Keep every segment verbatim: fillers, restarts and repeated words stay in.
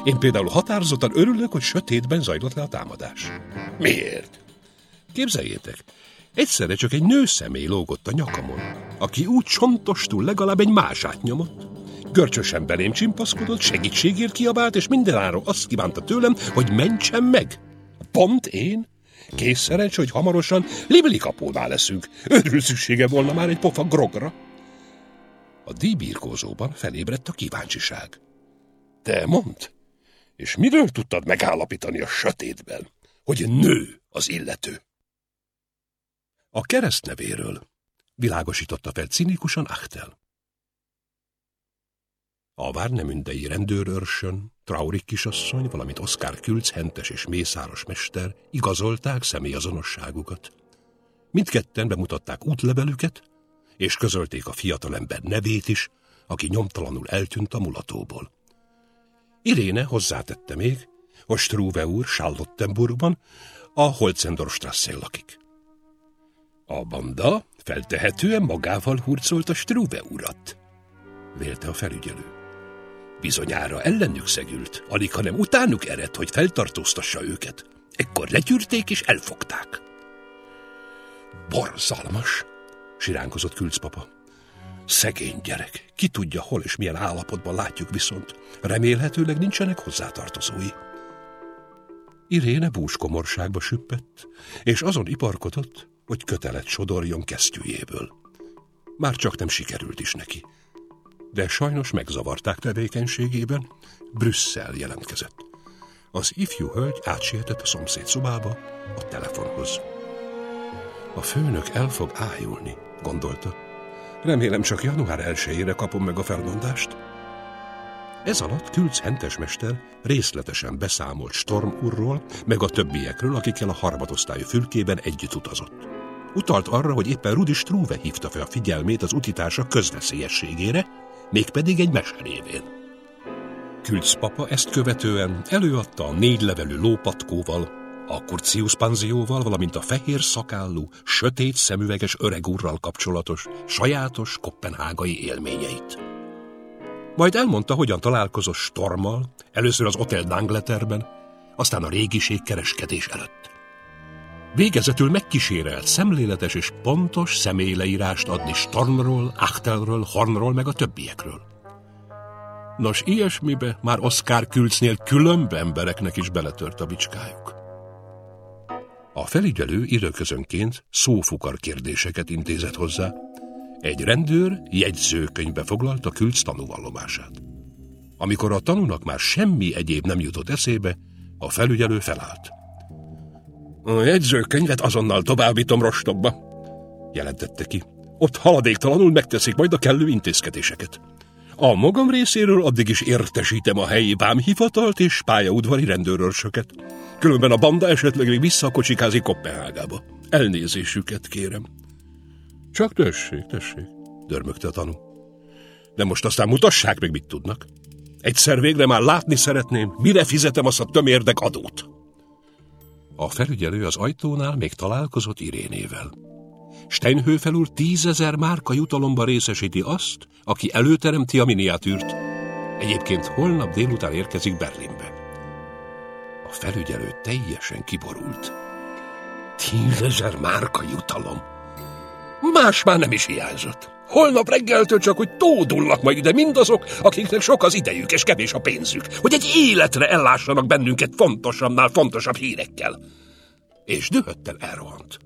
Én például határozottan örülök, hogy sötétben zajlott le a támadás. Miért? Képzeljétek, egyszerre csak egy nőszemély lógott a nyakamon, aki úgy csontostul legalább egy mását nyomott. Görcsösen belém csimpaszkodott, segítségért kiabált, és mindenáron azt kívánta tőlem, hogy mentsem meg. Pont én? Kész szerencs, hogy hamarosan liblikapónál leszünk. Őrül szüksége volna már egy pofa grogra. A díjbirkózóban felébredt a kíváncsiság. Te mondd, és miről tudtad megállapítani a sötétben, hogy nő az illető? A keresztnevéről, világosította fel cinikusan Achtel. A várnemündei rendőrőrsön, Traurik kisasszony, valamint Oszkár Külc hentes és mészáros mester igazolták személyazonosságukat. Mindketten bemutatták útlevelüket, és közölték a fiatalember nevét is, aki nyomtalanul eltűnt a mulatóból. Iréne hozzátette még, hogy Struve úr Charlottenburgban, a Holzendorfstrasszén lakik. A banda feltehetően magával hurcolta Struve urat, vélte a felügyelő. Bizonyára ellenük szegült, alig hanem utánuk eredt, hogy feltartóztassa őket. Ekkor legyűrték és elfogták. Borzalmas, siránkozott Külc papa. Szegény gyerek, ki tudja, hol és milyen állapotban látjuk viszont. Remélhetőleg nincsenek hozzátartozói. Iréne búskomorságba süppett, és azon iparkodott, hogy kötelet sodorjon kesztyűjéből. Már csak nem sikerült is neki. De sajnos megzavarták tevékenységében, Brüsszel jelentkezett. Az ifjú hölgy átsietett a szomszéd szobába, a telefonhoz. A főnök el fog ájulni, gondolta. Remélem csak január elsejére kapom meg a felmondást. Ez alatt Külc hentesmester részletesen beszámolt Storm úrról, meg a többiekről, akikkel a harmadosztályú fülkében együtt utazott. Utalt arra, hogy éppen Rudi Struve hívta fel a figyelmét az utitársa közveszélyességére, mégpedig egy mese révén. Külc papa ezt követően előadta a négy levelű lópatkóval, a Curtius panzióval, valamint a fehér szakállú, sötét szemüveges öreg úrral kapcsolatos, sajátos koppenhágai élményeit. Majd elmondta, hogyan találkozott Stormmal, először az Hotel d'Angleterre-ben, aztán a régiség kereskedés előtt. Végezetül megkísérelt szemléletes és pontos személyleírást adni Stormról, Achtelről, Hornról meg a többiekről. Nos, ilyesmibe már Oszkár Külcnél különb embereknek is beletört a bicskájuk. A felügyelő időközönként szófukar kérdéseket intézett hozzá. Egy rendőr jegyzőkönyvbe foglalta Külc tanúvallomását. Amikor a tanúnak már semmi egyéb nem jutott eszébe, a felügyelő felállt. A jegyzőkönyvet azonnal továbbítom Rostokba, jelentette ki. Ott haladéktalanul megteszik majd a kellő intézkedéseket. A magam részéről addig is értesítem a helyi vámhivatalt és pályaudvari rendőrőrsöket. Különben a banda esetleg még visszakocsikázik Koppenhágába. Elnézésüket kérem. Csak tessék, tessék, dörmögte a tanú. De most aztán mutassák meg, mit tudnak. Egyszer végre már látni szeretném, mire fizetem azt a tömérdek adót. A felügyelő az ajtónál még találkozott Irénével. Steinhöfel úr tízezer márka jutalomba részesíti azt, aki előteremti a miniatűrt. Egyébként holnap délután érkezik Berlinbe. A felügyelő teljesen kiborult. Tízezer márka jutalom? Más már nem is hiányzott. Holnap reggeltől csak, hogy tódulnak majd ide mindazok, akiknek sok az idejük és kevés a pénzük, hogy egy életre ellássanak bennünket fontosabbnál fontosabb hírekkel. És dühötten elrohant.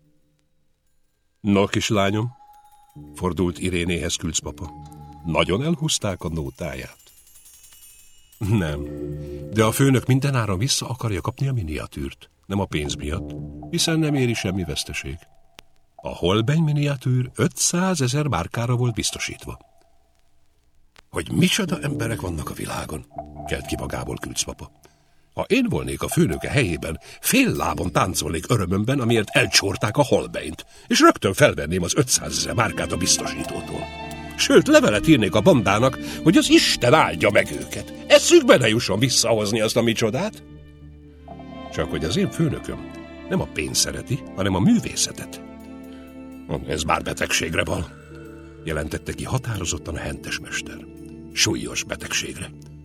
No, kislányom, fordult Irénéhez Külc papa. Nagyon elhúzták a nótáját. Nem, de a főnök mindenáron vissza akarja kapni a miniatűrt, nem a pénz miatt, hiszen nem éri semmi veszteség. A Holbein miniatűr ötszázezer márkára volt biztosítva. Hogy micsoda emberek vannak a világon, kelt ki magából Külc papa. Ha én volnék a főnöke helyében, fél lábon táncolnék örömömben, amiért elcsorták a Holbeint, és rögtön felvenném az ötszázezer márkát a biztosítótól. Sőt, levelet írnék a bandának, hogy az Isten áldja meg őket. Eszükbe ne jusson visszahozni azt a micsodát. Csak hogy az én főnököm nem a pénz szereti, hanem a művészetet. Ez már betegségre val, jelentette ki határozottan a hentesmester. Súlyos betegségre.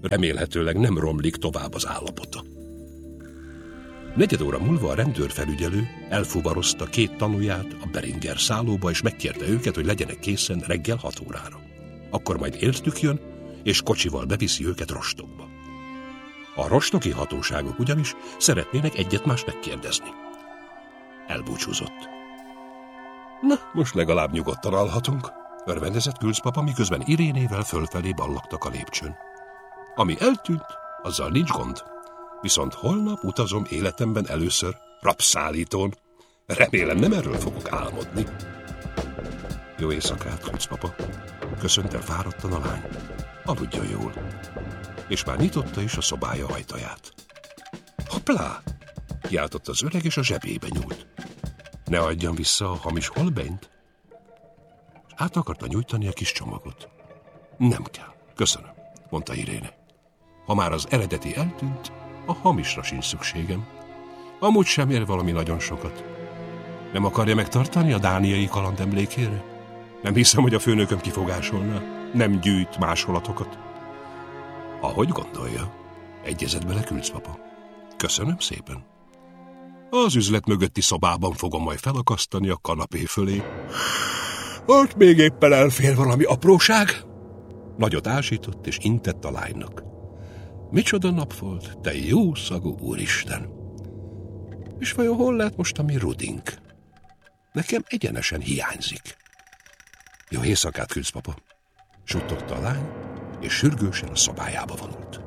Remélhetőleg nem romlik tovább az állapota. Negyed óra múlva a rendőrfelügyelő elfuvarozta két tanúját a Beringer szállóba, és megkérte őket, hogy legyenek készen reggel hat órára. Akkor majd értük jön, és kocsival beviszi őket Rostokba. A rostoki hatóságok ugyanis szeretnének egyet-mást megkérdezni. Elbúcsúzott. Na, most legalább nyugodtan alhatunk, örvendezett Külcpapa, miközben Irénével fölfelé ballagtak a lépcsőn. Ami eltűnt, azzal nincs gond. Viszont holnap utazom életemben először rabszállítón. Remélem, nem erről fogok álmodni. Jó éjszakát, Külcpapa, köszönt el fáradtan a lány. Aludjon jól. És már nyitotta is a szobája ajtaját. Hoplá! Kiáltott az öreg, és a zsebébe nyúlt. Ne adjam vissza a hamis holbeint. Át akarta nyújtani a kis csomagot. Nem kell, köszönöm, mondta Iréne. Ha már az eredeti eltűnt, a hamisra sincs szükségem. Amúgy sem ér valami nagyon sokat. Nem akarja megtartani a dániai kaland emlékére? Nem hiszem, hogy a főnököm kifogásolná. Nem gyűjt másolatokat. Ahogy gondolja, egyezett bele Külcpapa. Köszönöm szépen. Az üzlet mögötti szobában fogom majd felakasztani a kanapé fölé. Ott még éppen elfér valami apróság. Nagyot ásított, és intett a lánynak. Micsoda nap volt, te jó szagú úristen! És vajon hol lehet most a mi Rudink? Nekem egyenesen hiányzik. Jó éjszakát, Külcpapa! Suttogta a lány, és sürgősen a szobájába vonult.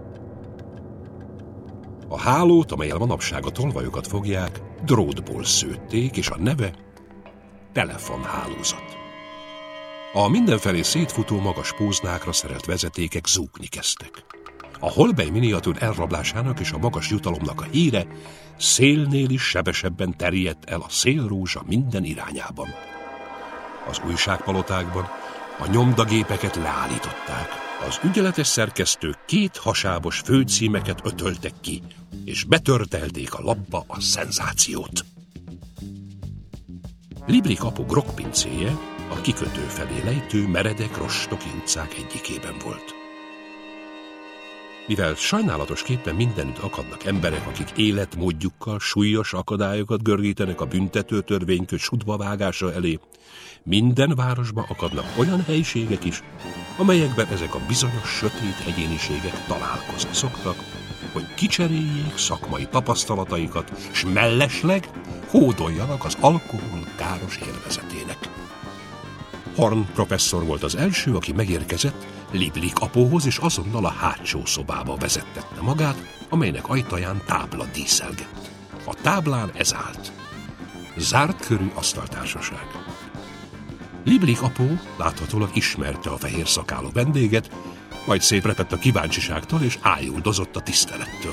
A hálót, amellyel manapság a tolvajokat fogják, drótból szőtték, és a neve telefonhálózat. A mindenfelé szétfutó magas póznákra szerelt vezetékek zúgni kezdtek. A Holbein miniatúr elrablásának és a magas jutalomnak a híre szélnél is sebesebben terjedt el a szélrózsa minden irányában. Az újságpalotákban a nyomdagépeket leállították. Az ügyeletes szerkesztők két hasábos főcímeket ötöltek ki, és betörtelték a labba a szenzációt. Librik apu grogpincéje a kikötő felé lejtő meredek rostoki utcák egyikében volt. Mivel sajnálatosképpen mindenütt akadnak emberek, akik életmódjukkal súlyos akadályokat gördítenek a büntető törvénykönyv sutba vágása elé, minden városban akadnak olyan helyiségek is, amelyekben ezek a bizonyos sötét egyéniségek találkozni szoktak, hogy kicseréljék szakmai tapasztalataikat, s mellesleg hódoljanak az alkohol káros élvezetének. Horn professzor volt az első, aki megérkezett Liblik apóhoz, és azonnal a hátsó szobába vezettette magát, amelynek ajtaján tábla díszelgett. A táblán ez állt: zárt körű asztaltársaság. Liblik apó láthatólag ismerte a fehér szakálú vendéget, majd szétrepett a kíváncsiságtól, és ájuldozott a tisztelettől.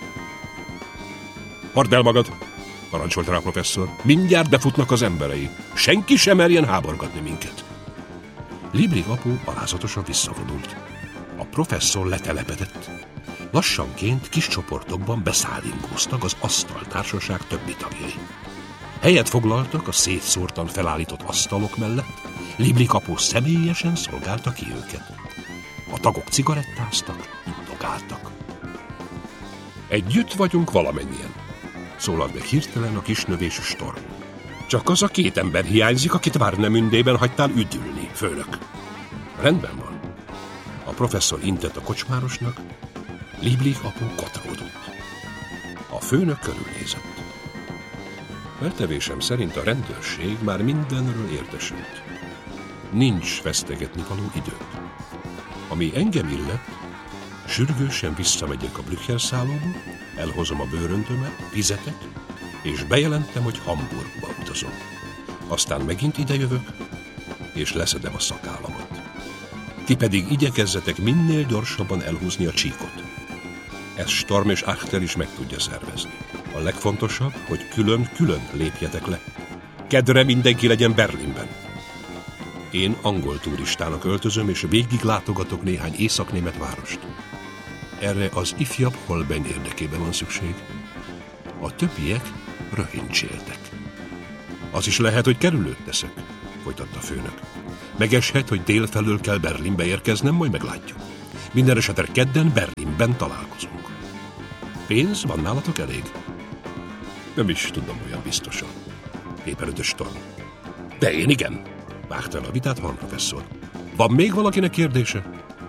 Hard el magad, parancsolta rá a professzor, mindjárt befutnak az emberei. Senki sem merjen háborgatni minket. Liblik apu alázatosan visszavonult. A professzor letelepedett. Lassanként kis csoportokban beszállingóztak az asztaltársaság többi tagjai. Helyet foglaltak a szétszórtan felállított asztalok mellett, Liblik apu személyesen szolgálta ki őket. A tagok cigarettáztak, indogáltak. Együtt vagyunk valamennyien, szólalt meg hirtelen a kisnövésű Storm. Csak az a két ember hiányzik, akit Warnemündében hagytál üdülni, főnök. Rendben van. A professzor intett a kocsmárosnak, Liblik apu kotródott. A főnök körülnézett. Feltevésem szerint a rendőrség már mindenről értesült. Nincs vesztegetni való időt. Ami engem illet, sürgősen visszamegyek a Blücher szállóba, elhozom a bőröndömet, fizetek, és bejelentem, hogy Hamburgba utazom. Aztán megint idejövök, és leszedem a szakállamat. Ti pedig igyekezzetek minél gyorsabban elhúzni a csíkot. Ezt Storm és Achter is meg tudja szervezni. A legfontosabb, hogy külön-külön lépjetek le. Kedre mindenki legyen Berlinben. Én angol turistának öltözöm, és végig látogatok néhány északnémet várost. Erre az ifjabb Holbein érdekében van szükség. A többiek röhincséltek. Az is lehet, hogy kerülőt teszek, folytatta a főnök. Megeshet, hogy délfelől kell Berlinbe érkeznem, majd meglátjuk. Minden esetre kedden Berlinben találkozunk. Pénz van nálatok elég? Nem is tudom olyan biztosan. Éperötös Storm. De én igen, vágta el a vitát Horn professzor. Van még valakinek kérdése?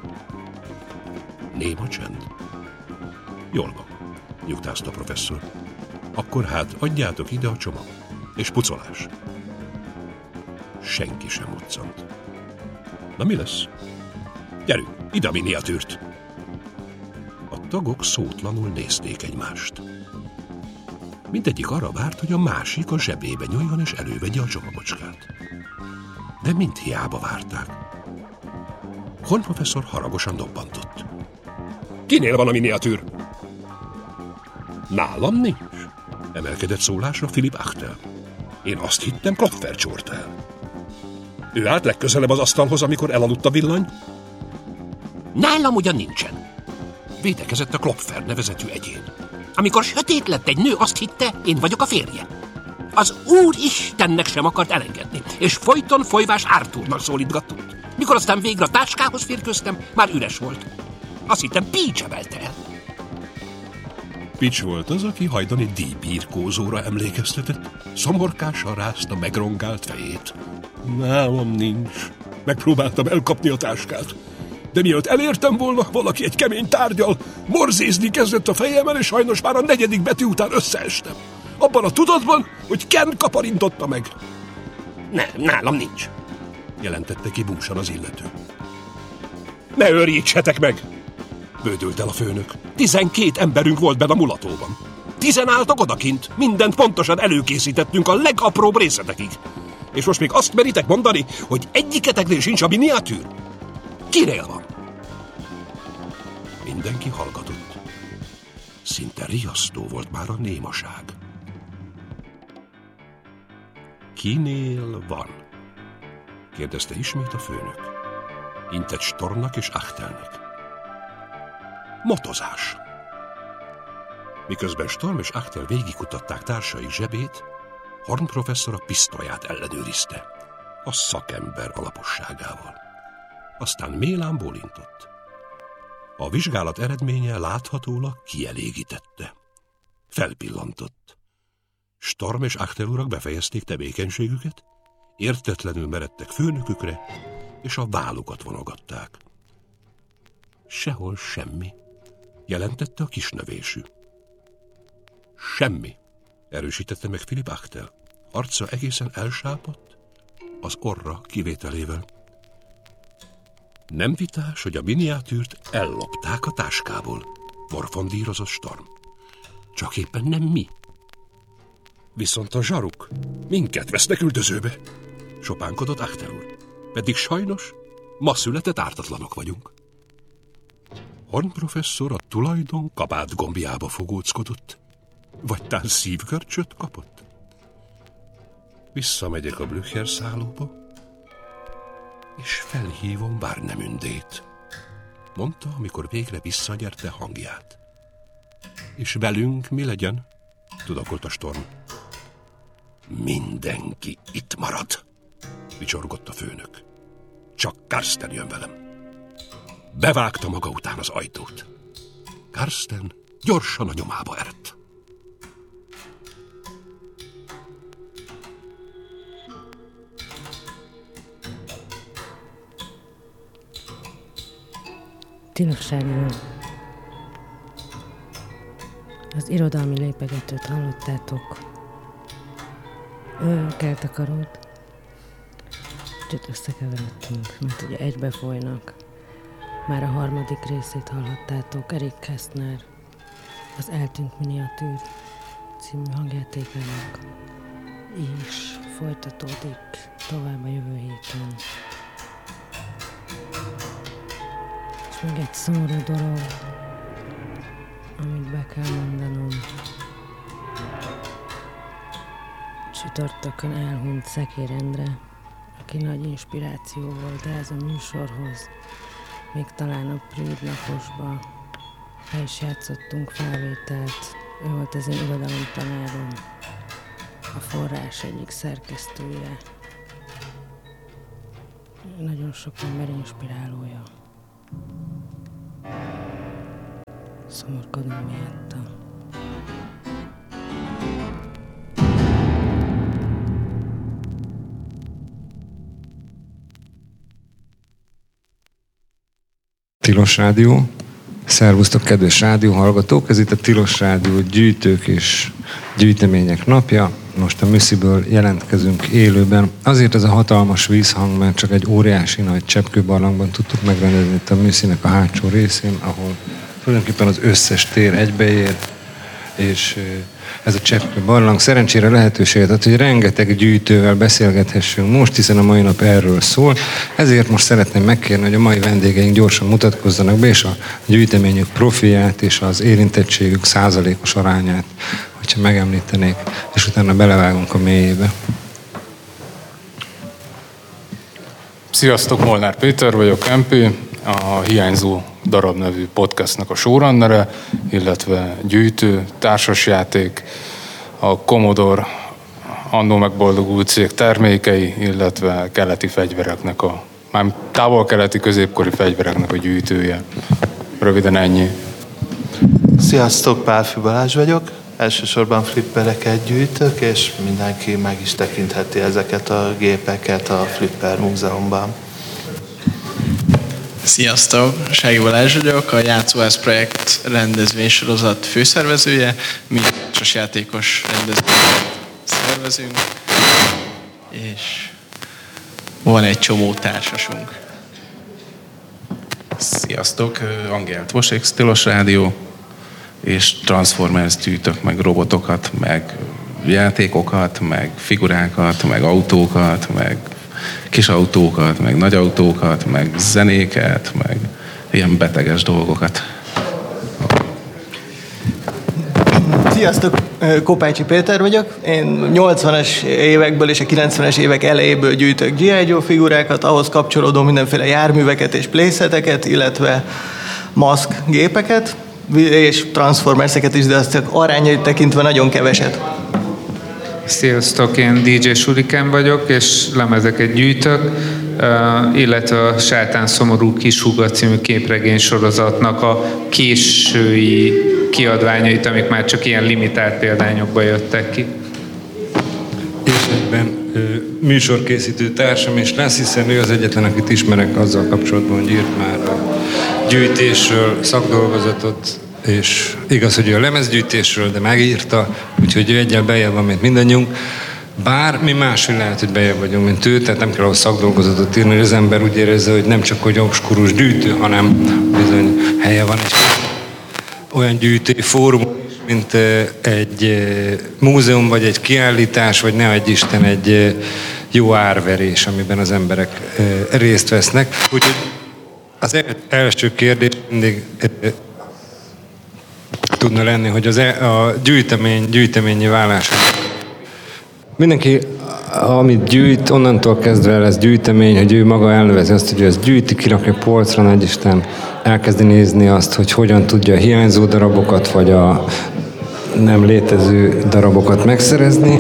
Néma csend. Jól van, nyugtázta a professzor. Akkor hát adjátok ide a csomag. És pucolás. Senki sem moccant. Na mi lesz? Gyerünk, ide a miniatűrt! A tagok szótlanul nézték egymást. Mindegyik arra várt, hogy a másik a zsebébe nyúljon és elővegye a csomagocskát. De mind hiába várták. Horn professzor haragosan dobbantott. Kinél van a miniatűr? Nálam nincs, emelkedett szólásra Philipp Achtel. Én azt hittem, Klopfer csort el. Ő állt legközelebb az asztalhoz, amikor elaludt a villany. Nálam ugyan nincsen, védekezett a Klopfer nevezetű egyén. Amikor sötét lett, egy nő azt hitte, én vagyok a férje. Az Úr Istennek sem akart elengedni, és folyton folyvás Arthurnak szólítgatott. Mikor aztán végre a táskához férkőztem, már üres volt. Azt hittem, Peach emelte el. Peach volt az, aki hajdani díjbirkózóra emlékeztetett. Szomorkással rázta megrongált fejét. Nálam nincs. Megpróbáltam elkapni a táskát. De mielőtt elértem volna, valaki egy kemény tárgyal morzézni kezdett a fejemen, és sajnos már a negyedik betű után összeestem. Abban a tudatban, hogy Ken kaparintotta meg. Nem, nálam nincs, jelentette ki búsan az illető. Ne őrjítsetek meg, bődült el a főnök. Tizenkét emberünk volt benne a mulatóban. Tizen álltak odakint, mindent pontosan előkészítettünk a legapróbb részletekig. És most még azt meritek mondani, hogy egyiketeknél sincs a miniatűr? Kinél van? Mindenki hallgatott. Szinte riasztó volt már a némaság. Kinél van? Kérdezte ismét a főnök. Intett Stormnak és Achtelnek. Motozás. Miközben Storm és Achtel végigkutatták társai zsebét, Horn professzor a pisztolyát ellenőrizte, a szakember alaposságával. Aztán mélán bólintott. A vizsgálat eredménye láthatólag kielégítette. Felpillantott. Storm és Achtel urak befejezték tevékenységüket, értetlenül meredtek főnökükre, és a vállukat vonogatták. Sehol semmi, jelentette a kisnövésű. Semmi, erősítette meg Philipp Achtel. Arca egészen elsápadt, az orra kivételével. Nem vitás, hogy a miniatűrt ellopták a táskából, morfondírozott Storm. Csak éppen nem mi. Viszont a zsaruk minket vesznek üldözőbe, sopánkodott Achtel úr. Pedig sajnos ma született ártatlanok vagyunk. Horn professzor a tulajdon kabát gombjába fogóckodott, vagy tán szívgörcsöt kapott. Visszamegyek a Blücher szállóba, és felhívom Warnemündét, mondta, amikor végre visszanyerte hangját. És velünk mi legyen? Tudakolt a Storm. Mindenki itt marad, vicsorgott a főnök. Csak Karsten jön velem. Bevágta maga után az ajtót. Karsten gyorsan a nyomába eredt. Tilagságról. Az irodalmi lépegetőt hallottátok. Ő kelt a karót. Kicsit összekeveredtünk, mert ugye egybe folynak. Már a harmadik részét hallhattátok Erik Kästner, az Eltűnt miniatűr című hangjátékának. És folytatódik tovább a jövő héten. És még egy szomorú dolog, amit be kell mondanom. Csütörtökön elhunyt Szekér Endre, aki nagy inspiráció volt ehhez a műsorhoz. Még talán a Prűd naposba el is játszottunk felvételt. Ő volt az én irodalomtanárom, a Forrás egyik szerkesztője. Nagyon sok ember inspirálója. Szomorkodom miatta. Tilos Rádió. Szervusztok, kedves rádióhallgatók! Ez itt a Tilos Rádió gyűjtők és gyűjtemények napja. Most a Műsziből jelentkezünk élőben. Azért ez a hatalmas vízhang, mert csak egy óriási nagy cseppkőbarlangban tudtuk megrendezni itt a Műszinek a hátsó részén, ahol tulajdonképpen az összes tér egybeér, és ez a cseppkő barlang szerencsére lehetőséget ad, hogy rengeteg gyűjtővel beszélgethessünk most, hiszen a mai nap erről szól. Ezért most szeretném megkérni, hogy a mai vendégeink gyorsan mutatkozzanak be, és a gyűjteményük profilját és az érintettségük százalékos arányát, hogyha megemlítenék, és utána belevágunk a mélyébe. Sziasztok, Molnár Péter vagyok, em pé, a Hiányzó darab nevű podcastnak a showrunnere, illetve gyűjtő, társasjáték, a Commodore annó megboldogult cég termékei, illetve keleti fegyvereknek a, már távol-keleti középkori fegyvereknek a gyűjtője. Röviden ennyi. Sziasztok, Pálfi Balázs vagyok. Elsősorban flippereket gyűjtök, és mindenki meg is tekintheti ezeket a gépeket a Flipper Múzeumban. Sziasztok, Sági Balázs vagyok, a Játszóház projekt rendezvénysorozat főszervezője. Mi társasjátékos rendezvényeket szervezünk, és van egy csomó társasunk. Sziasztok, Angél Tvosék, Tilos Rádió, és Transformers gyűjtök, meg robotokat, meg játékokat, meg figurákat, meg autókat, meg kis autókat, meg nagy autókat, meg zenéket, meg ilyen beteges dolgokat. Sziasztok, Kopácsi Péter vagyok. Én nyolcvanas évekből és a kilencvenes évek elejéből gyűjtök gé i. Joe figurákat, ahhoz kapcsolódó mindenféle járműveket és playseteket, illetve maszk gépeket, és Transformerseket is, de azt csak arányait tekintve nagyon keveset. Sziasztok, én dé dzsé Shuriken vagyok, és lemezeket gyűjtök, illetve a Sátán szomorú kishúga című képregény sorozatnak a késői kiadványait, amik már csak ilyen limitált példányokba jöttek ki. És egyben műsorkészítő társam is lesz, hiszen ő az egyetlen, akit ismerek azzal kapcsolatban, hogy írt már a gyűjtésről szakdolgozatot, és igaz, hogy ő a lemezgyűjtésről, de megírta, úgyhogy ő egyel bejebb van, mint mindannyiunk. Bár mi máshogy lehet, hogy bejebb vagyunk, mint ő, tehát nem kell ahhoz szakdolgozatot írni, hogy az ember úgy érezze, hogy nem csak hogy obskurus gyűjtő, hanem bizony helye van egy olyan gyűjtői fórum, mint egy múzeum, vagy egy kiállítás, vagy ne adj Isten, egy jó árverés, amiben az emberek részt vesznek. Úgyhogy az első kérdés mindig tudna lenni, hogy az e, a gyűjtemény, gyűjteményi válás. Mindenki, amit gyűjt, onnantól kezdve lesz gyűjtemény, hogy ő maga elnevezi azt, hogy ő ezt gyűjti, kirakja polcra, nagyisten, elkezdi nézni azt, hogy hogyan tudja a hiányzó darabokat, vagy a nem létező darabokat megszerezni.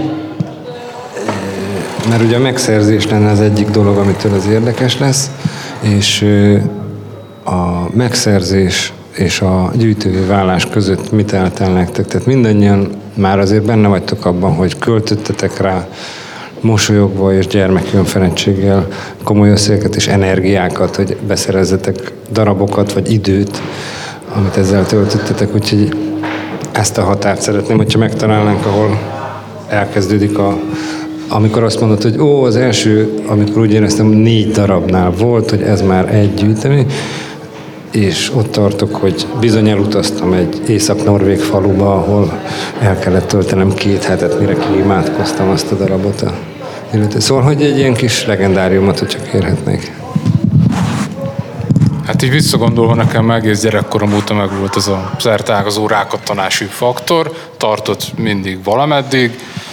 Mert ugye a megszerzés lenne az egyik dolog, amitől az érdekes lesz, és a megszerzés és a gyűjtővé válás között mit eltel nektek? Tehát mindannyian már azért benne vagytok abban, hogy költöttetek rá mosolyogva és gyermekönfeledtséggel komoly összegeket és energiákat, hogy beszerezzetek darabokat vagy időt, amit ezzel töltöttetek, úgyhogy ezt a határt szeretném, hogyha megtalálnánk, ahol elkezdődik a amikor azt mondod, hogy ó, az első, amikor úgy éreztem, négy darabnál volt, hogy ez már egy gyűjtemény, és ott tartok, hogy bizony elutaztam egy észak-norvég faluba, ahol el kellett töltenem két hetet, mire kiimádkoztam azt a darabot. A szóval, hogy egy ilyen kis legendáriumot, hogy csak érhetnék. Hát így visszagondolva nekem egész gyerekkorom óta meg volt ez a szerteágazó rákattanású faktor, tartott mindig valameddig.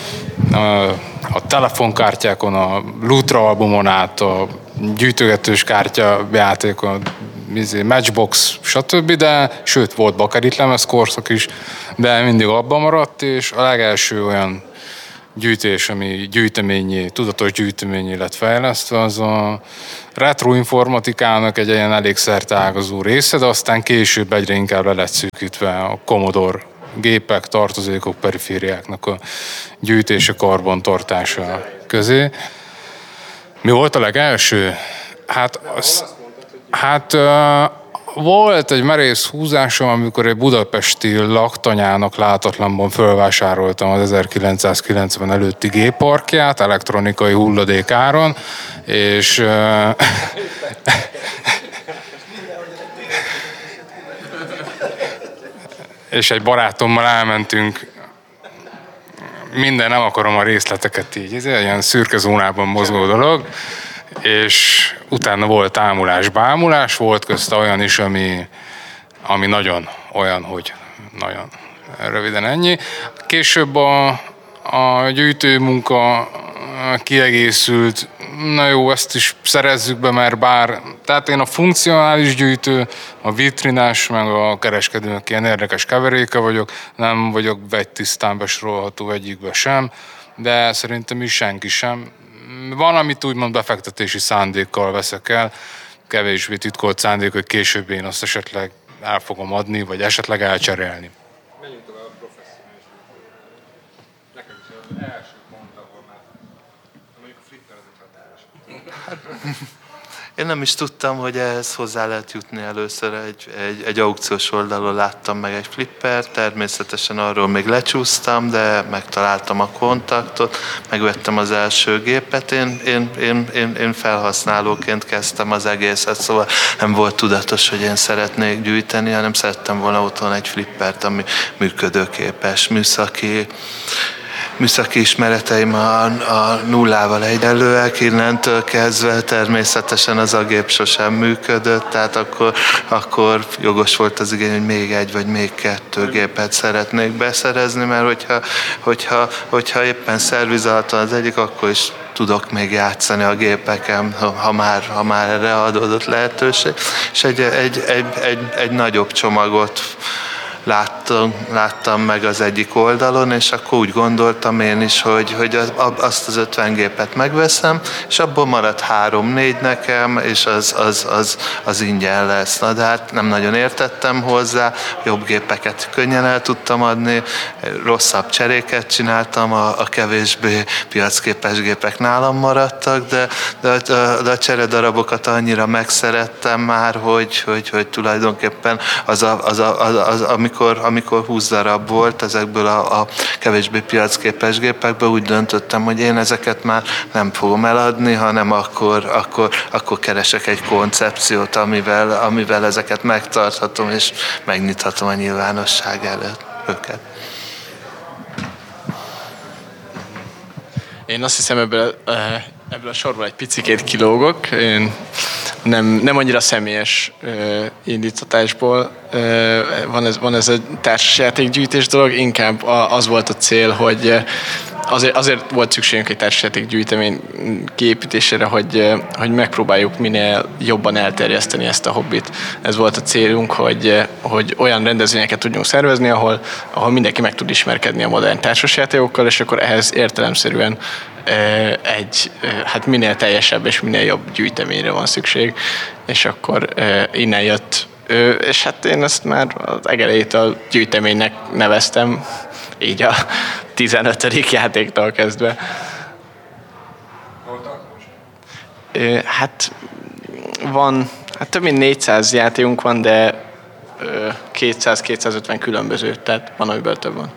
A telefonkártyákon, a Lutra albumon át, a gyűjtögetős kártya játékon, Matchbox, stb., de sőt, volt bakerit lemez korszak is, de mindig abban maradt, és a legelső olyan gyűjtés, ami gyűjteményé, tudatos gyűjteményé lett fejlesztve, az a retroinformatikának egy ilyen elég szerteágazó része, de aztán később egyre inkább le lett szűkítve a Commodore gépek, tartozékok, perifériáknak a gyűjtése, karbantartása közé. Mi volt a legelső? Hát, az, hát uh, volt egy merész húzásom, amikor egy budapesti laktanyának látatlanban fölvásároltam az ezerkilencszázkilencven előtti gépparkját elektronikai hulladékáron, és uh, és egy barátommal elmentünk, minden, nem akarom a részleteket így, ez egy ilyen szürke zónában mozgó dolog, és utána volt ámulás, bámulás, volt közte olyan is, ami, ami nagyon olyan, hogy nagyon röviden ennyi. Később a, a gyűjtőmunka kiegészült, na jó, ezt is szerezzük be, mert bár, tehát én a funkcionális gyűjtő, a vitrinás, meg a kereskedőnek ilyen érdekes keveréke vagyok, nem vagyok vegytisztán besorolható egyikbe sem, de szerintem is senki sem. Van, amit úgymond befektetési szándékkal veszek el, kevésbé titkolt szándék, hogy később én azt esetleg el fogom adni, vagy esetleg elcserélni. Menjünk tovább a professzionális. Nekem is az első pont, ahol már mondjuk a flipper az egy Én nem is tudtam, hogy ehhez hozzá lehet jutni először. Egy, egy, egy aukciós oldalon láttam meg egy flipper, természetesen arról még lecsúsztam, de megtaláltam a kontaktot, megvettem az első gépet. Én, én, én, én, én felhasználóként kezdtem az egészet, szóval nem volt tudatos, hogy én szeretnék gyűjteni, hanem szerettem volna otthon egy flippert, ami működőképes, műszaki, műszaki ismereteim a, a nullával egyenlőek, innentől kezdve természetesen az a gép sosem működött, tehát akkor, akkor jogos volt az igény, hogy még egy vagy még kettő gépet szeretnék beszerezni, mert hogyha, hogyha, hogyha éppen szerviz alatt van az egyik, akkor is tudok még játszani a gépeken, ha már, ha már erre adódott lehetőség. És egy, egy, egy, egy, egy nagyobb csomagot Láttam, láttam meg az egyik oldalon, és akkor úgy gondoltam én is, hogy, hogy azt az ötven gépet megveszem, és abból marad három-négy nekem, és az, az, az, az ingyen lesz. Na de hát nem nagyon értettem hozzá, jobb gépeket könnyen el tudtam adni, rosszabb cseréket csináltam, a, a kevésbé piacképes gépek nálam maradtak, de, de, de a cseredarabokat annyira megszerettem már, hogy, hogy, hogy tulajdonképpen az, a, az, a, az, az amikor Amikor, amikor húsz darab volt ezekből a, a kevésbé piacképes gépekből, úgy döntöttem, hogy én ezeket már nem fogom eladni, hanem akkor, akkor, akkor keresek egy koncepciót, amivel, amivel ezeket megtarthatom, és megnyithatom a nyilvánosság előtt őket. Én azt hiszem, ebből, ebből a sorból egy picikét kilógok. Én nem, nem annyira személyes uh, indítatásból uh, van, ez, van ez a társasjátékgyűjtés dolog, inkább az volt a cél, hogy azért, azért volt szükségünk egy társasjátékgyűjtemény kiépítésére, hogy, hogy megpróbáljuk minél jobban elterjeszteni ezt a hobbit. Ez volt a célunk, hogy, hogy olyan rendezvényeket tudjunk szervezni, ahol, ahol mindenki meg tud ismerkedni a modern társasjátékokkal, és akkor ehhez értelemszerűen egy hát minél teljesebb és minél jobb gyűjteményre van szükség, és akkor innen jött, és hát én ezt már az egelejétől gyűjteménynek neveztem, így a tizenötödik játéktól kezdve. Hát van, hát több mint négyszáz játékunk van, de kétszáz-kétszázötven különböző, tehát van, amiből több van.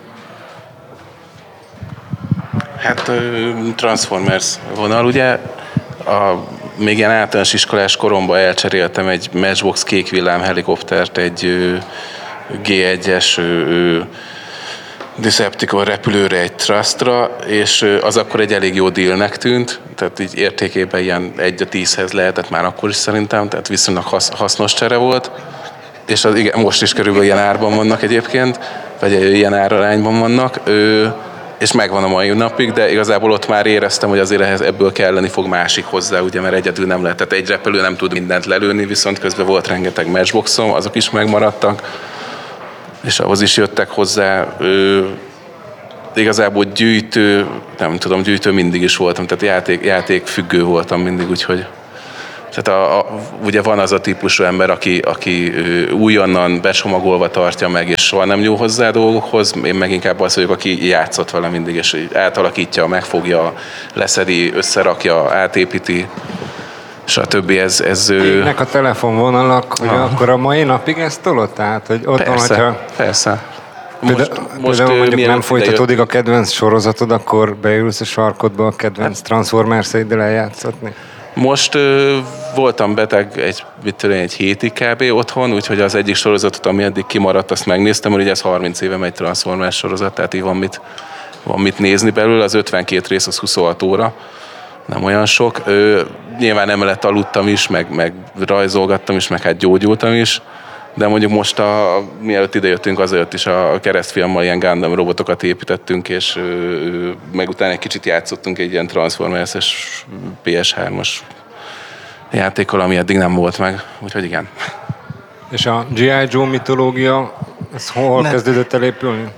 Hát Transformers vonal, ugye a, még ilyen általános iskolás koromban elcseréltem egy Matchbox kék villám helikoptert egy gé egyes Decepticon repülőre, egy Trustra, és az akkor egy elég jó dealnek tűnt, tehát így értékében ilyen egy a tízhez lehetett már akkor is szerintem, tehát viszonylag hasznos csere volt, és az, igen, most is körülbelül ilyen árban vannak egyébként, vagy ilyen árarányban vannak, és megvan a mai napig, de igazából ott már éreztem, hogy azért ehhez ebből kelleni fog másik hozzá, ugye, mert egyedül nem lehet, tehát egy repülő nem tud mindent lelőni, viszont közben volt rengeteg matchboxom, azok is megmaradtak, és ahhoz is jöttek hozzá ö, igazából gyűjtő, nem tudom, gyűjtő mindig is voltam, tehát játék, játékfüggő voltam mindig, úgyhogy tehát a, a, ugye van az a típusú ember, aki, aki újonnan becsomagolva tartja meg, és soha nem nyúl hozzá a dolgokhoz. Én meg inkább az vagyok, aki játszott vele mindig, és átalakítja, megfogja, leszedi, összerakja, átépíti, stb. Ez... ez Égnek a telefonvonalak, hogy ah. akkor a mai napig ezt tolod? Tehát, hogy ott persze, van, hogyha... persze. Most, például, most például mondjuk nem folytatódik a kedvenc sorozatod, akkor beülsz a sarkodba a kedvenc Transformers-eiddel eljátszatni? Most ö, voltam beteg egy, mit tudom, egy hétig kb. Otthon, úgyhogy az egyik sorozatot, ami eddig kimaradt, azt megnéztem, hogy ugye ez harminc éve megy Transformers sorozat, tehát így van mit, van mit nézni belőle, az ötvenkét rész, az huszonhat óra, nem olyan sok. Ö, nyilván emellett aludtam is, meg, meg rajzolgattam is, meg hát gyógyultam is, de mondjuk most, a, mielőtt idejöttünk, azért is a keresztfiammal ilyen Gundam robotokat építettünk, és ö, meg utána egy kicsit játszottunk egy ilyen Transformers-es pé es hármas játékkal, ami eddig nem volt meg, úgyhogy igen. És a gé i. Joe mitológia, ez hol ne. kezdődött el épülni?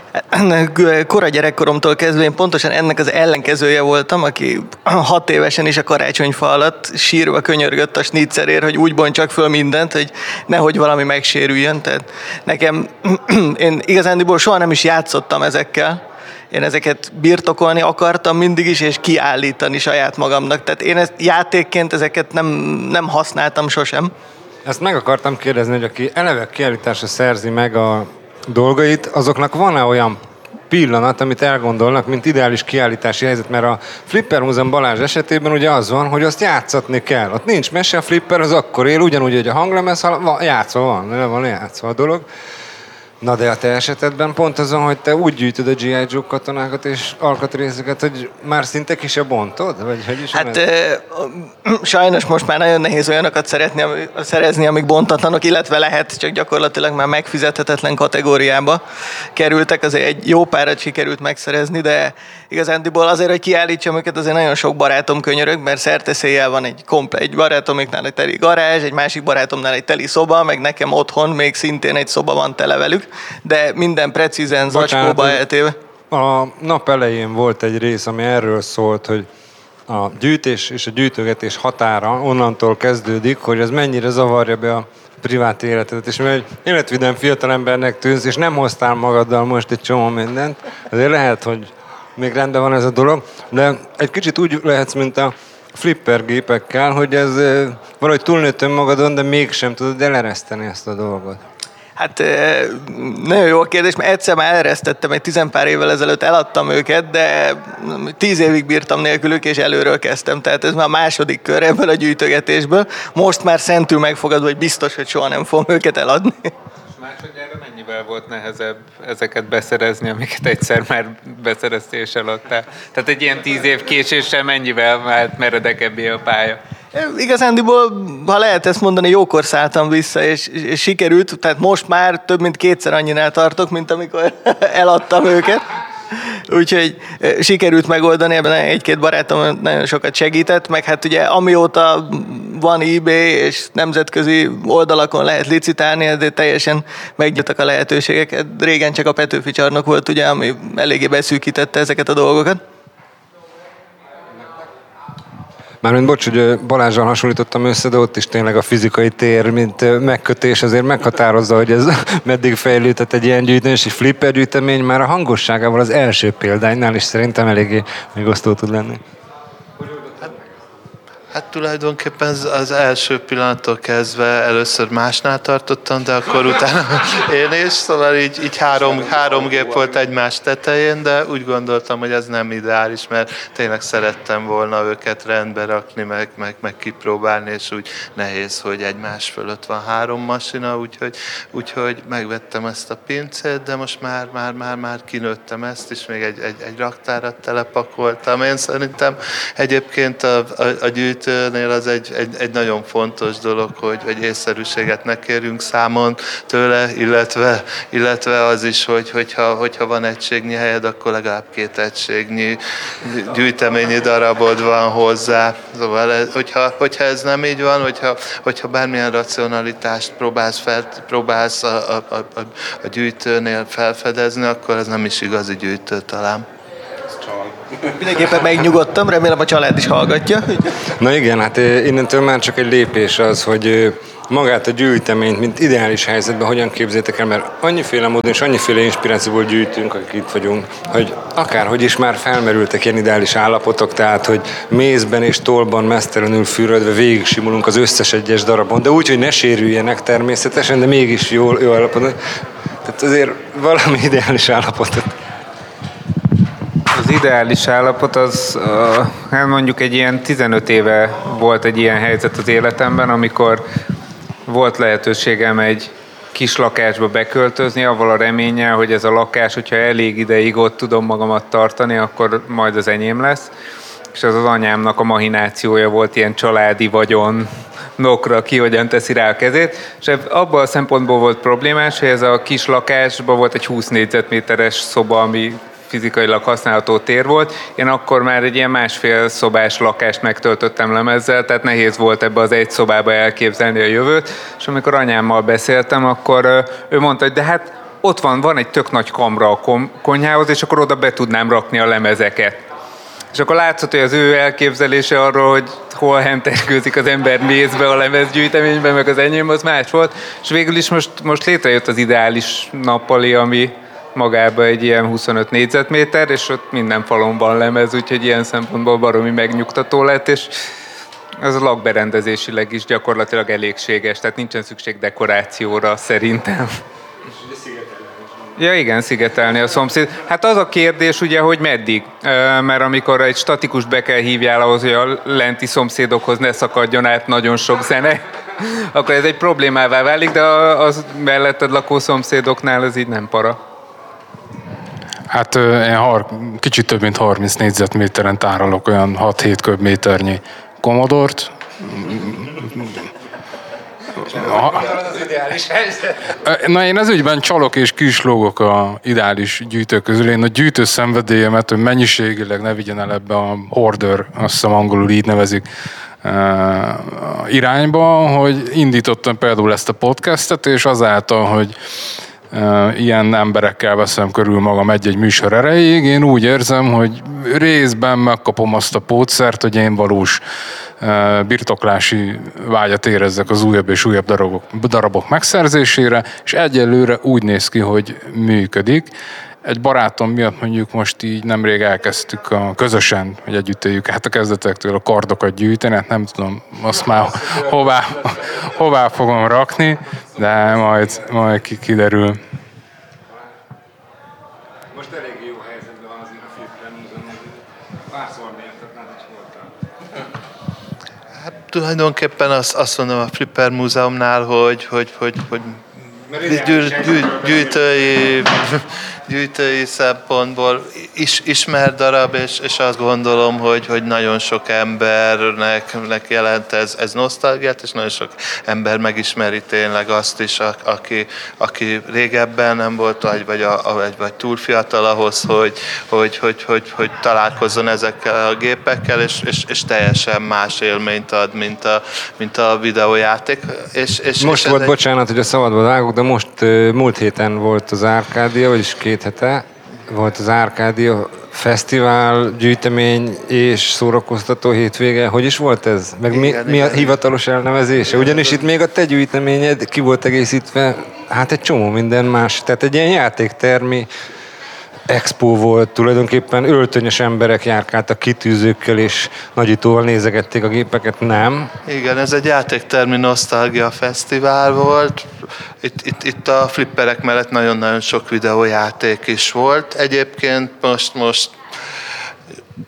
Kora gyerekkoromtól kezdve én pontosan ennek az ellenkezője voltam, aki hat évesen is a karácsonyfa alatt sírva könyörgött a snitzerért, hogy úgy bontsak föl mindent, hogy nehogy valami megsérüljön. Tehát nekem, én igazándiból soha nem is játszottam ezekkel. Én ezeket birtokolni akartam mindig is, és kiállítani saját magamnak. Tehát én ezt játékként ezeket nem, nem használtam sosem. Ezt meg akartam kérdezni, hogy aki eleve kiállításra szerzi meg a dolgait, azoknak van-e olyan pillanat, amit elgondolnak, mint ideális kiállítási helyzet, mert a Flipper Múzeum Balázs esetében ugye az van, hogy azt játszatni kell. Ott nincs mese, a Flipper az akkor él, ugyanúgy, hogy a hanglemez, játszva van, le van játszva a dolog. Na de a te esetedben pont azon, hogy te úgy gyűjtöd a gé i. Joe katonákat és alkatrészeket, hogy már szinte ki se bontod? Vagy hogy is hát e, sajnos most már nagyon nehéz olyanokat szeretni, szerezni, amik bontatlanok, illetve lehet, csak gyakorlatilag már megfizethetetlen kategóriába kerültek. Azért egy jó párat sikerült megszerezni, de igazándiból azért, hogy kiállítsam őket, azért nagyon sok barátom könyörög, mert szerteszéjjel van egy komple, egy barátomiknál egy teli garázs, egy másik barátomnál egy teli szoba, meg nekem otthon még szintén egy szoba van tele velük, de minden precízen zacskóba eltéve. A nap elején volt egy rész, ami erről szólt, hogy a gyűjtés és a gyűjtögetés határa onnantól kezdődik, hogy ez mennyire zavarja be a privát életedet. És mert egy életvidám fiatalembernek tűnsz, és nem hoztál magaddal most egy csomó mindent, azért lehet, hogy még rendben van ez a dolog, de egy kicsit úgy lehetsz, mint a flipper gépekkel, hogy ez valahogy túlnőtt önmagadon, de mégsem tudod elereszteni ezt a dolgot. Hát nagyon jó a kérdés, mert egyszer már eleresztettem, egy tizenpár évvel ezelőtt eladtam őket, de tíz évig bírtam nélkülük, és előről kezdtem. Tehát ez már a második kör ebből a gyűjtögetésből. Most már szentül megfogadva, hogy biztos, hogy soha nem fogom őket eladni. Másodjára mennyivel volt nehezebb ezeket beszerezni, amiket egyszer már beszereztél és eladtál? Tehát egy ilyen tíz év késéssel mennyivel vált meredekebbé a pálya? Igazándiból, ha lehet ezt mondani, jókor szálltam vissza, és, és sikerült, tehát most már több mint kétszer annyinál tartok, mint amikor eladtam őket. Úgyhogy sikerült megoldani, ebben egy-két barátom nagyon sokat segített, meg hát ugye amióta van eBay és nemzetközi oldalakon lehet licitálni, de teljesen megnyitottak a lehetőségek. Régen csak a Petőfi csarnok volt, ugye, ami eléggé beszűkítette ezeket a dolgokat. Mármint bocs, hogy Balázsral hasonlítottam össze, de ott is tényleg a fizikai tér, mint megkötés azért meghatározza, hogy ez meddig fejlődött egy ilyen gyűjtés, és flipper gyűjtemény már a hangosságával az első példánynál is szerintem eléggé megosztó tud lenni. Hát tulajdonképpen az, az első pillanattól kezdve először másnál tartottam, de akkor utána én is, szóval így, így három, három gép volt egymás tetején, de úgy gondoltam, hogy ez nem ideális, mert tényleg szerettem volna őket rendbe rakni, meg, meg, meg kipróbálni, és úgy nehéz, hogy egymás fölött van három masina, úgyhogy, úgyhogy megvettem ezt a pincét, de most már, már, már, már kinőttem ezt is, még egy, egy, egy raktárat telepakoltam. Én szerintem egyébként a, a, a gyűjt gyűjtőnél az egy, egy, egy nagyon fontos dolog, hogy, hogy észszerűséget ne kérjünk számon tőle, illetve, illetve az is, hogy hogyha, hogyha van egységnyi helyed, akkor legalább két egységnyi gyűjteményi darabod van hozzá. Szóval, hogyha, hogyha ez nem így van, hogyha, hogyha bármilyen racionalitást próbálsz, fel, próbálsz a, a, a, a gyűjtőnél felfedezni, akkor ez nem is igazi gyűjtő talán. Mindenképpen megnyugodtam, remélem a család is hallgatja. Na igen, hát innentől már csak egy lépés az, hogy magát a gyűjteményt, mint ideális helyzetben hogyan képzétek el, mert annyiféle módon és annyiféle inspirációból gyűjtünk, akik itt vagyunk, hogy akárhogy is már felmerültek ilyen ideális állapotok, tehát, hogy mézben és tollban mesztelenül fürödve végig simulunk az összes egyes darabon, de úgy, hogy ne sérüljenek természetesen, de mégis jól, jó állapotban. Tehát azért valami ideális állapotot. Az ideális állapot az, hát mondjuk egy ilyen tizenöt éve volt egy ilyen helyzet az életemben, amikor volt lehetőségem egy kis lakásba beköltözni, avval a reménnyel, hogy ez a lakás, hogyha elég ideig ott tudom magamat tartani, akkor majd az enyém lesz. És az az anyámnak a mahinációja volt, ilyen családi vagyonnokra ki hogyan teszi rá a kezét. És abban a szempontból volt problémás, hogy ez a kis lakásban volt egy húsz négyzetméteres szoba, ami fizikailag használható tér volt. Én akkor már egy ilyen másfél szobás lakást megtöltöttem lemezzel, tehát nehéz volt ebbe az egy szobába elképzelni a jövőt, és amikor anyámmal beszéltem, akkor ő mondta, hogy de hát ott van, van egy tök nagy kamra a konyhához, és akkor oda be tudnám rakni a lemezeket. És akkor látszott, hogy az ő elképzelése arról, hogy hol hentergőzik az ember mézbe a lemezgyűjteményben, meg az enyém, az más volt. És végül is most, most létrejött az ideális nappali, ami magában egy ilyen huszonöt négyzetméter, és ott minden falon van lemez, úgyhogy ilyen szempontból baromi megnyugtató lett, és ez a lakberendezésileg is gyakorlatilag elégséges, tehát nincsen szükség dekorációra szerintem. Ja igen, szigetelni a szomszéd. Hát az a kérdés ugye, hogy meddig, mert amikor egy statikust be kell hívjál ahhoz, hogy a lenti szomszédokhoz ne szakadjon át nagyon sok zene, akkor ez egy problémává válik, de az melletted lakó szomszédoknál ez így nem para. Hát én har- kicsit több mint harminc négyzetméteren tárolok olyan hat-hét köbméternyi Commodore-t. Az ideális helyzet. Na én ez ügyben csalok és kislógok a ideális gyűjtők közül. Én a gyűjtő szenvedélyemet, hogy mennyiségileg ne vigyen el ebbe a hoarder, azt hiszem angolul így nevezik, irányba, hogy indítottam például ezt a podcastet, és azáltal, hogy ilyen emberekkel veszem körül magam egy-egy műsor erejéig, én úgy érzem, hogy részben megkapom azt a pótszert, hogy én valós birtoklási vágyat érezzek az újabb és újabb darabok, darabok megszerzésére, és egyelőre úgy néz ki, hogy működik. Egy barátom miatt mondjuk most így nemrég elkezdtük a, közösen, hogy együtt éljük hát a kezdetektől a kardokat gyűjteni, hát nem tudom, azt már hová, hová fogom rakni, de majd, majd kiderül. Most elég jó helyzetben van azért a Flipper Múzeum, párszor mértetnád, hogy voltál. Hát tulajdonképpen azt, azt mondom a Flipper Múzeumnál, hogy, hogy, hogy, hogy gyű, gyű, gyűjtői, gyűjtői szempontból is, ismert darab, és, és azt gondolom, hogy, hogy nagyon sok embernek jelent ez, ez nosztalgiát, és nagyon sok ember megismeri tényleg azt is, a, aki, aki régebben nem volt, vagy, vagy, a, vagy, vagy túl fiatal ahhoz, hogy, hogy, hogy, hogy, hogy találkozzon ezekkel a gépekkel, és, és, és teljesen más élményt ad, mint a, mint a videójáték. És, és, most és volt, egy... bocsánat, hogy a szabadba vágok, de most múlt héten volt az Arcadia, vagyis két hete volt az Arcadia Fesztivál, gyűjtemény és szórakoztató hétvége. Hogy is volt ez? Meg mi, igen, mi a igen. hivatalos elnevezése? Ugyanis itt még a te gyűjteményed ki volt egészítve, hát egy csomó minden más. Tehát egy ilyen játéktermi expo volt, tulajdonképpen öltönyös emberek járkáltak kitűzőkkel és nagyítóval nézegették a gépeket, nem? Igen, ez egy játéktermi nosztalgia fesztivál volt. Itt, itt, itt a flipperek mellett nagyon-nagyon sok videójáték is volt. Egyébként most, most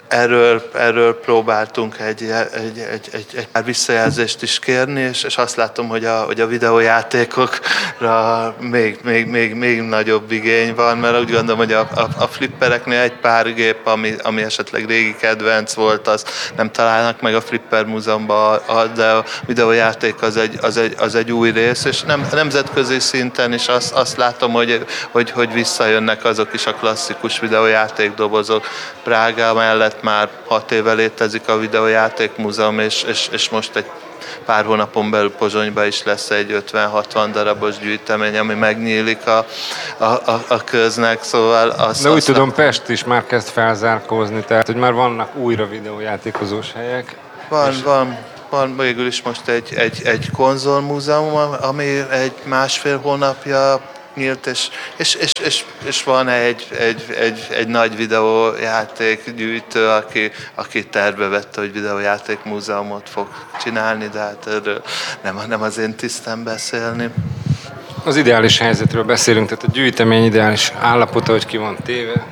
Erről, erről próbáltunk egy, egy, egy, egy, egy pár visszajelzést is kérni, és, és azt látom, hogy a, hogy a videójátékokra még, még, még, még nagyobb igény van, mert úgy gondolom, hogy a, a, a flippereknél egy pár gép, ami, ami esetleg régi kedvenc volt, az nem találnak meg a Flipper Múzeumban, de a videójáték az egy, az egy, az egy új rész, és nem, nemzetközi szinten is azt, azt látom, hogy, hogy, hogy visszajönnek azok is a klasszikus videójátékdobozok. Prága mellett már hat éve létezik a videójáték múzeum, és, és, és most egy pár hónapon belül Pozsonyban is lesz egy ötven-hatvan darabos gyűjtemény, ami megnyílik a, a, a, a köznek, szóval azt... De úgy azt tudom, nem... Pest is már kezd felzárkózni, tehát hogy már vannak újra videójátékozós helyek. Van, és... van. Van végül is most egy, egy, egy konzolmúzeum, ami egy másfél hónapja nyílt, és, és, és, és, és van egy, egy, egy, egy nagy videójáték gyűjtő, aki, aki tervbe vette, hogy videójáték múzeumot fog csinálni, de hát erről nem, nem az én tisztem beszélni. Az ideális helyzetről beszélünk, tehát a gyűjtemény ideális állapota, hogy ki van téve.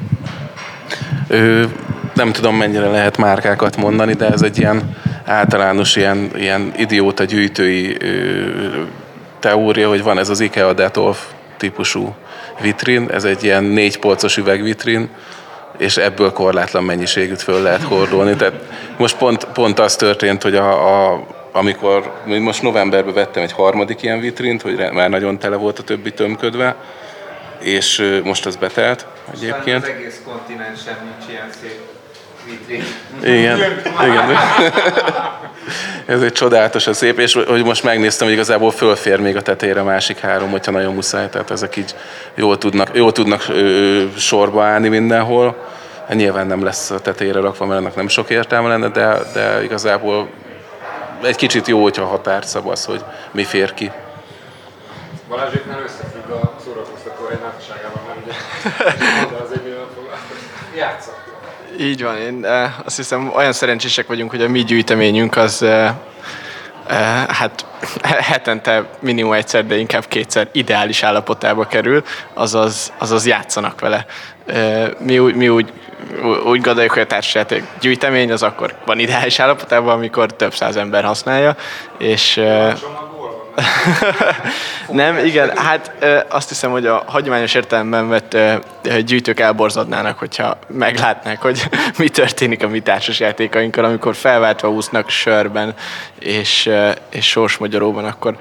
Ö, nem tudom, mennyire lehet márkákat mondani, de ez egy ilyen általános ilyen, ilyen idióta gyűjtői ö, teória, hogy van ez az IKEA Detolf típusú vitrin, ez egy ilyen négy polcos üvegvitrin, és ebből korlátlan mennyiségűt föl lehet hordolni. Tehát most pont, pont az történt, hogy a, a, amikor most novemberben vettem egy harmadik ilyen vitrint, hogy már nagyon tele volt a többi tömködve, és most az betelt egyébként. Az egész kontinensen nincs ilyen szép vitrin. Igen, igen. Ez egy csodálatos, a szép, és hogy most megnéztem, hogy igazából fölfér még a tetejére a másik három, hogyha nagyon muszáj, tehát ezek így jól tudnak, jól tudnak ö, sorba állni mindenhol. Hát nyilván nem lesz a tetejére rakva, mert ennek nem sok értelme lenne, de, de igazából egy kicsit jó, hogyha határt szabasz, hogy mi fér ki. Balázséknál összefügg a szórakoztató hely nagyságával, nem ugye? De azért mivel foglalkozik. Játszak. Így van, én eh, azt hiszem olyan szerencsések vagyunk, hogy a mi gyűjteményünk az eh, eh, hát hetente minimum egyszer, de inkább kétszer ideális állapotába kerül, azaz, azaz játszanak vele. Eh, mi, mi úgy, úgy gondoljuk, hogy a társasjáték gyűjtemény az akkor van ideális állapotában, amikor több száz ember használja, és... Eh, nem, igen, hát ö, azt hiszem, hogy a hagyományos értelemben vett ö, gyűjtők elborzadnának, hogyha meglátnák, hogy mi történik a mi társasjátékainkkal, amikor felváltva úsznak sörben és, ö, és sorsmagyaróban, akkor...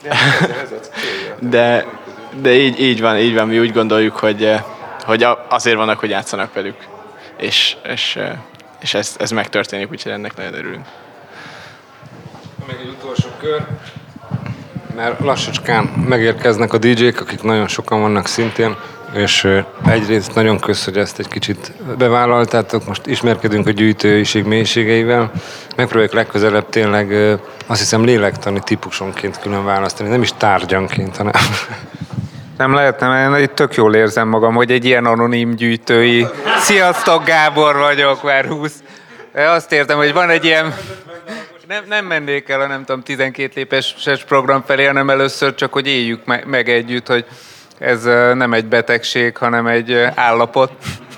de de így, így van, így van, mi úgy gondoljuk, hogy, hogy azért vannak, hogy játszanak velük, és, és, és ez, ez megtörténik, úgyhogy ennek nagyon örülünk. Még egy utolsó kör. Mert lassacskán megérkeznek a dé jék, akik nagyon sokan vannak szintén, és egyrészt nagyon kösz, hogy ezt egy kicsit bevállaltátok, most ismerkedünk a gyűjtőiség mélységeivel, megpróbáljuk legközelebb tényleg azt hiszem lélektani típusonként külön választani, nem is tárgyanként, hanem... Nem lehetne, mert én itt tök jól érzem magam, hogy egy ilyen anonim gyűjtői... Sziasztok, Gábor vagyok, már húsz. Azt értem, hogy van egy ilyen... Nem, nem mennék el a nem tudom tizenkét lépéses program felé, hanem először csak, hogy éljük me- meg együtt, hogy ez nem egy betegség, hanem egy állapot.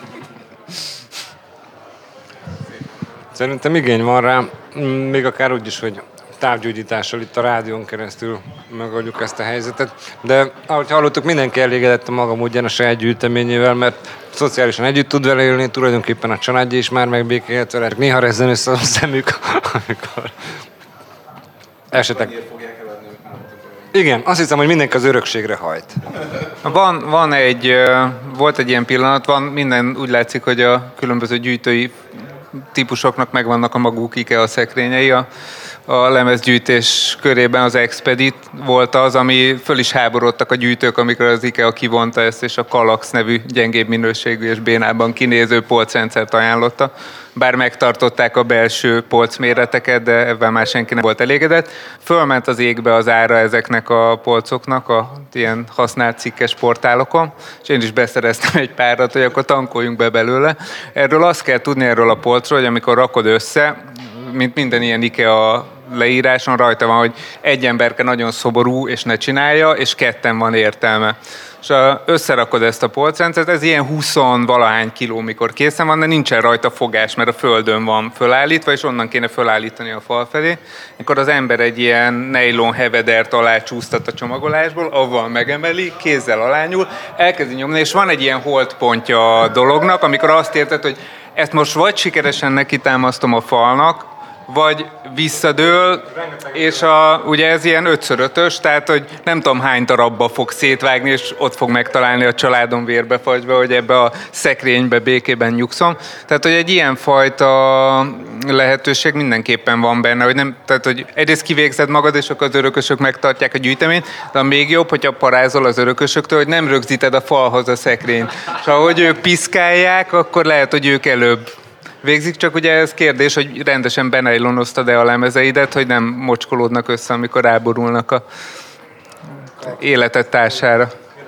Szerintem igény van rá, még akár úgy is, hogy távgyógyítással itt a rádión keresztül megoldjuk ezt a helyzetet. De ahogy hallottuk, mindenki elégedett a maga módján a saját gyűjteményével, mert szociálisan együtt tud vele élni, tulajdonképpen a családja is már megbékélt vele. Néha rezzen össze a szemük, amikor esetek... Igen, azt hiszem, hogy mindenki az örökségre hajt. Van, van egy, volt egy ilyen pillanat, van minden, úgy látszik, hogy a különböző gyűjtői típusoknak megvannak a maguk IKEA szekrényei. A, a lemezgyűjtés körében az Expedit volt az, ami föl is háborodtak a gyűjtők, amikor az IKEA kivonta ezt, és a Kallax nevű gyengébb minőségű és bénában kinéző polcrendszert ajánlotta. Bár megtartották a belső polcméreteket, de ebben már senki nem volt elégedett. Fölment az égbe az ára ezeknek a polcoknak, a ilyen használt cikkes portálokon, és én is beszereztem egy párat, hogy akkor tankoljunk be belőle. Erről azt kell tudni erről a polcról, hogy amikor rakod össze, mint minden ilyen IKEA leíráson rajta van, hogy egy emberke nagyon szoború és ne csinálja, és ketten van értelme. és összerakod ezt a polcrendszert, ez ilyen húsz-valahány kiló, mikor készen van, de nincsen rajta fogás, mert a földön van fölállítva, és onnan kéne fölállítani a fal felé. Akkor az ember egy ilyen nylon hevedert alá csúsztat a csomagolásból, avval megemeli, kézzel alányul, elkezdi nyomni, és van egy ilyen holdpontja a dolognak, amikor azt érted, hogy ezt most vagy sikeresen nekitámasztom a falnak, vagy visszadől, és a, ugye ez ilyen ötször ötös, tehát hogy nem tudom hány darabba fog szétvágni, és ott fog megtalálni a családom vérbefagyva, hogy ebbe a szekrénybe békében nyugszom. Tehát, hogy egy ilyen fajta lehetőség mindenképpen van benne, hogy nem, tehát, hogy egyrészt kivégzed magad, és akkor az örökösök megtartják a gyűjteményt, de a még jobb, hogyha parázol az örökösöktől, hogy nem rögzíted a falhoz a szekrényt. És ahogy ők piszkálják, akkor lehet, hogy ők előbb végzik, csak ugye ez kérdés, hogy rendesen benejlonoztad-e a lemezeidet, hogy nem mocskolódnak össze, amikor ráborulnak a életed társára.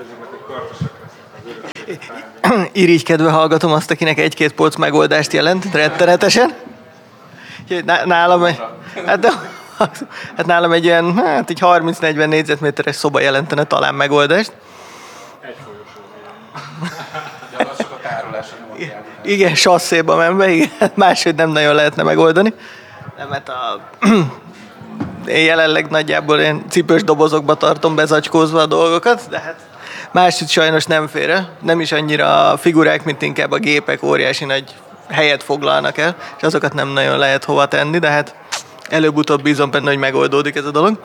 Irigykedve hallgatom azt, akinek egy-két polc megoldást jelent, rettenetesen. Nálam egy, hát, de, hát nálam egy ilyen, hát egy harminc-negyven négyzetméteres szoba jelentene talán megoldást. Egy folyosóban. De az csak a tárolásra nem a Igen, sasszéba menve, igen, máshogy nem nagyon lehetne megoldani. Nem, mert a... én jelenleg nagyjából én cipős dobozokba tartom bezacskózva a dolgokat, de hát máshogy sajnos nem félre. Nem is annyira a figurák, mint inkább a gépek óriási nagy helyet foglalnak el, és azokat nem nagyon lehet hova tenni, de hát előbb-utóbb bízom benne, hogy megoldódik ez a dolog.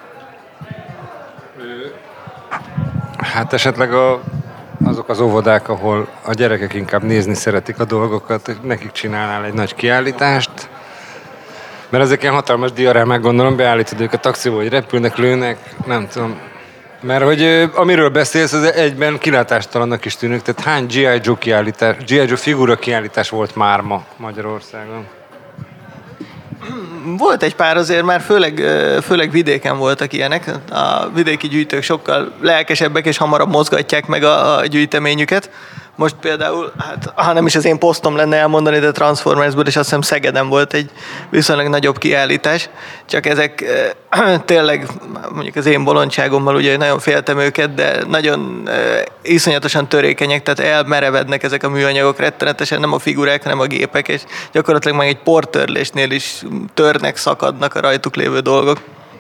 Hát esetleg a azok az óvodák, ahol a gyerekek inkább nézni szeretik a dolgokat, nekik csinálnál egy nagy kiállítást, mert ezek ilyen hatalmas diarámák, gondolom, beállítod őket taxiból, hogy repülnek, lőnek, nem tudom. Mert hogy amiről beszélsz, az egyben kilátástalannak is tűnik, tehát hány gé i. Joe kiállítás, gé i. Joe figura kiállítás volt már ma Magyarországon? Volt egy pár azért, már főleg, főleg vidéken voltak ilyenek. A vidéki gyűjtők sokkal lelkesebbek és hamarabb mozgatják meg a, a gyűjteményüket. Most például, hát ha nem is az én posztom lenne elmondani, de Transformersből is azt hiszem Szegeden volt egy viszonylag nagyobb kiállítás. Csak ezek tényleg, mondjuk az én bolondságommal ugye nagyon féltem őket, de nagyon iszonyatosan törékenyek, tehát elmerevednek ezek a műanyagok rettenetesen, nem a figurák, hanem a gépek, és gyakorlatilag meg egy portörlésnél is törnek, szakadnak a rajtuk lévő dolgok.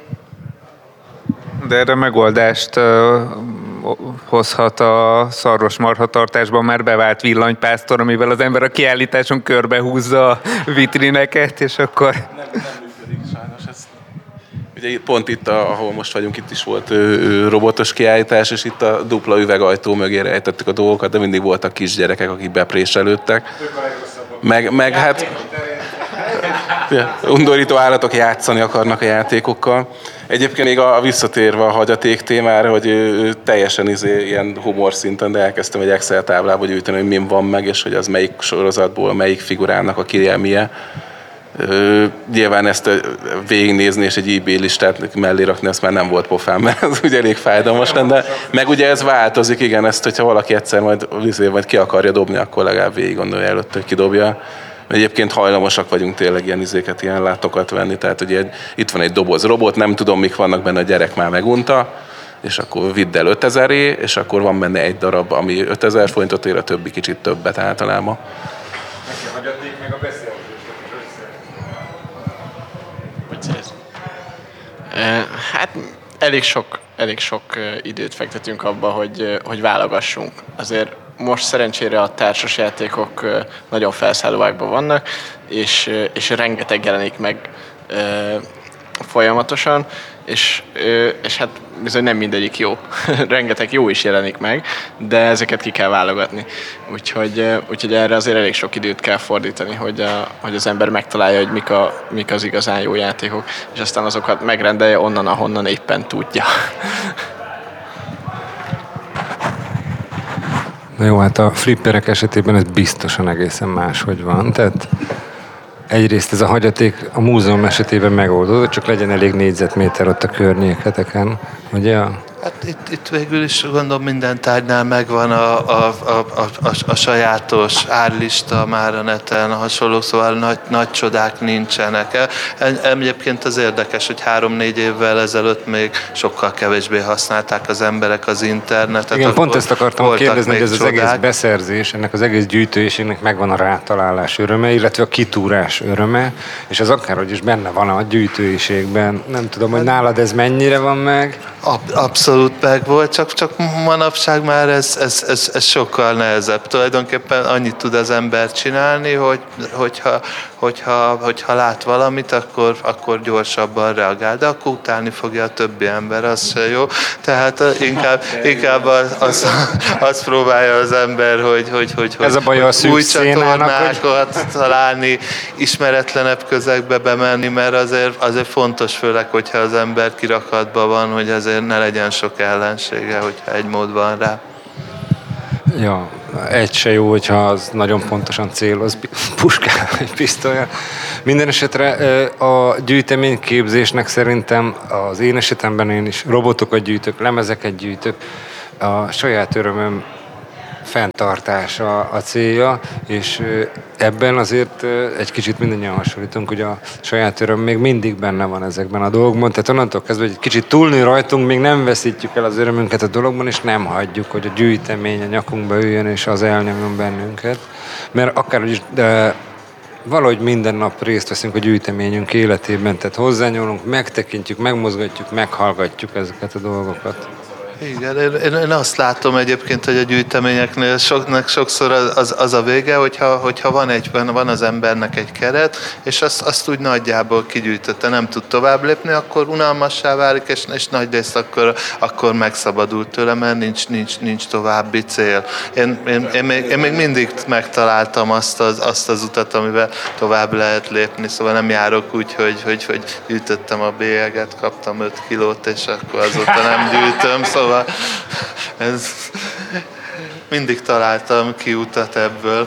De erre megoldást uh, hozhat a szarvasmarhatartásban már bevált villanypásztor, amivel az ember a kiállításon körbehúzza a vitrineket, és akkor... Nem, nem működik sajnos ez. Ugye pont itt, ahol most vagyunk, itt is volt ö, robotos kiállítás, és itt a dupla üvegajtó mögé rejtettük a dolgokat, de mindig voltak kisgyerekek, akik bepréselődtek. Meg, meg hát... undorító állatok játszani akarnak a játékokkal. Egyébként még a, a visszatérve a hagyaték témára, hogy ő, teljesen izé, ilyen humor szinten, de elkezdtem egy Excel táblába gyűjteni, hogy min van meg, és hogy az melyik sorozatból, melyik figurának a kirjelmie. Ö, nyilván ezt végignézni és egy eBay listát mellé rakni, azt már nem volt pofám, mert az ugye elég fájdalmas lenne. Meg ugye ez változik, igen, ezt, hogyha valaki egyszer majd, majd ki akarja dobni, akkor legalább végig gondolja előtt, hogy kidobja. Egyébként hajlamosak vagyunk tényleg ilyen izéket, ilyen látokat venni, tehát ugye egy, itt van egy doboz robot, nem tudom, mik vannak benne, a gyerek már megunta, és akkor vidd el ötezeré, és akkor van benne egy darab, ami ötezer forintot ér, a többi kicsit többet általában. Neki hagyaték meg a beszélgetést össze. Hát elég sok, elég sok időt fektetünk abba, hogy, hogy válogassunk. Azért most szerencsére a társasjátékok nagyon felszállóákban vannak, és, és rengeteg jelenik meg folyamatosan, és, és hát bizony nem mindegyik jó. Rengeteg jó is jelenik meg, de ezeket ki kell válogatni. Úgyhogy, úgyhogy erre azért elég sok időt kell fordítani, hogy, a, hogy az ember megtalálja, hogy mik, a, mik az igazán jó játékok, és aztán azokat megrendelje onnan, ahonnan éppen tudja. Na jó, hát a flipperek esetében ez biztosan egészen máshogy van. Tehát egyrészt ez a hagyaték a múzeum esetében megoldódott, csak legyen elég négyzetméter ott a környéketeken. Ugye a Hát itt, itt végül is gondolom minden tárgynál megvan a, a, a, a, a, a sajátos árlista már a neten, hasonló, szóval nagy, nagy csodák nincsenek. Egyébként az érdekes, hogy három-négy évvel ezelőtt még sokkal kevésbé használták az emberek az internetet. Igen, pont ezt akartam kérdezni, hogy ez az csodák. egész beszerzés, ennek az egész gyűjtőségnek megvan a rátalálás öröme, illetve a kitúrás öröme, és az akárhogy is benne van a gyűjtőségben. Nem tudom, hogy nálad ez mennyire van meg? Abszolút meg volt, csak, csak manapság már ez, ez, ez, ez sokkal nehezebb. Tulajdonképpen annyit tud az ember csinálni, hogy, hogyha, hogyha, hogyha lát valamit, akkor, akkor gyorsabban reagál, de akkor utálni fogja a többi ember, az se jó. Tehát inkább, inkább az, az, az próbálja az ember, hogy, hogy, hogy, ez a baj a szűk új csatornákat hogy... találni, ismeretlenebb közegbe bemenni, mert azért, azért fontos, főleg, hogyha az ember kirakatban van, hogy azért ne legyen sok ellensége, hogyha egy mód van rá. Ja, egy se jó, hogyha az nagyon pontosan céloz puskával, egy pisztolya. Minden esetre a gyűjteményképzésnek szerintem az én esetemben én is robotokat gyűjtök, lemezeket gyűjtök, a saját örömöm fenntartása a célja, és ebben azért egy kicsit mindannyian hasonlítunk, hogy a saját öröm még mindig benne van ezekben a dolgokban, tehát onnantól kezdve, hogy egy kicsit túlnő rajtunk, még nem veszítjük el az örömünket a dologban, és nem hagyjuk, hogy a gyűjtemény a nyakunkba üljön, és az elnyomjon bennünket. Mert akárhogy is, de valahogy minden nap részt veszünk a gyűjteményünk életében, tehát hozzányúlunk, megtekintjük, megmozgatjuk, meghallgatjuk ezeket a dolgokat. Igen, én, én azt látom egyébként, hogy a gyűjteményeknél soknak sokszor az, az a vége, hogyha, hogyha van, egy, van az embernek egy keret, és azt, azt úgy nagyjából kigyűjtötte, nem tud tovább lépni, akkor unalmassá válik, és, és nagy részt akkor, akkor megszabadult tőle, mert nincs, nincs, nincs további cél. Én, én, én, még, én még mindig megtaláltam azt az, azt az utat, amivel tovább lehet lépni, szóval nem járok úgy, hogy, hogy, hogy gyűjtöttem a bélyeget, kaptam öt kilót, és akkor azóta nem gyűjtöm, szóval ez, mindig találtam ki utat ebből.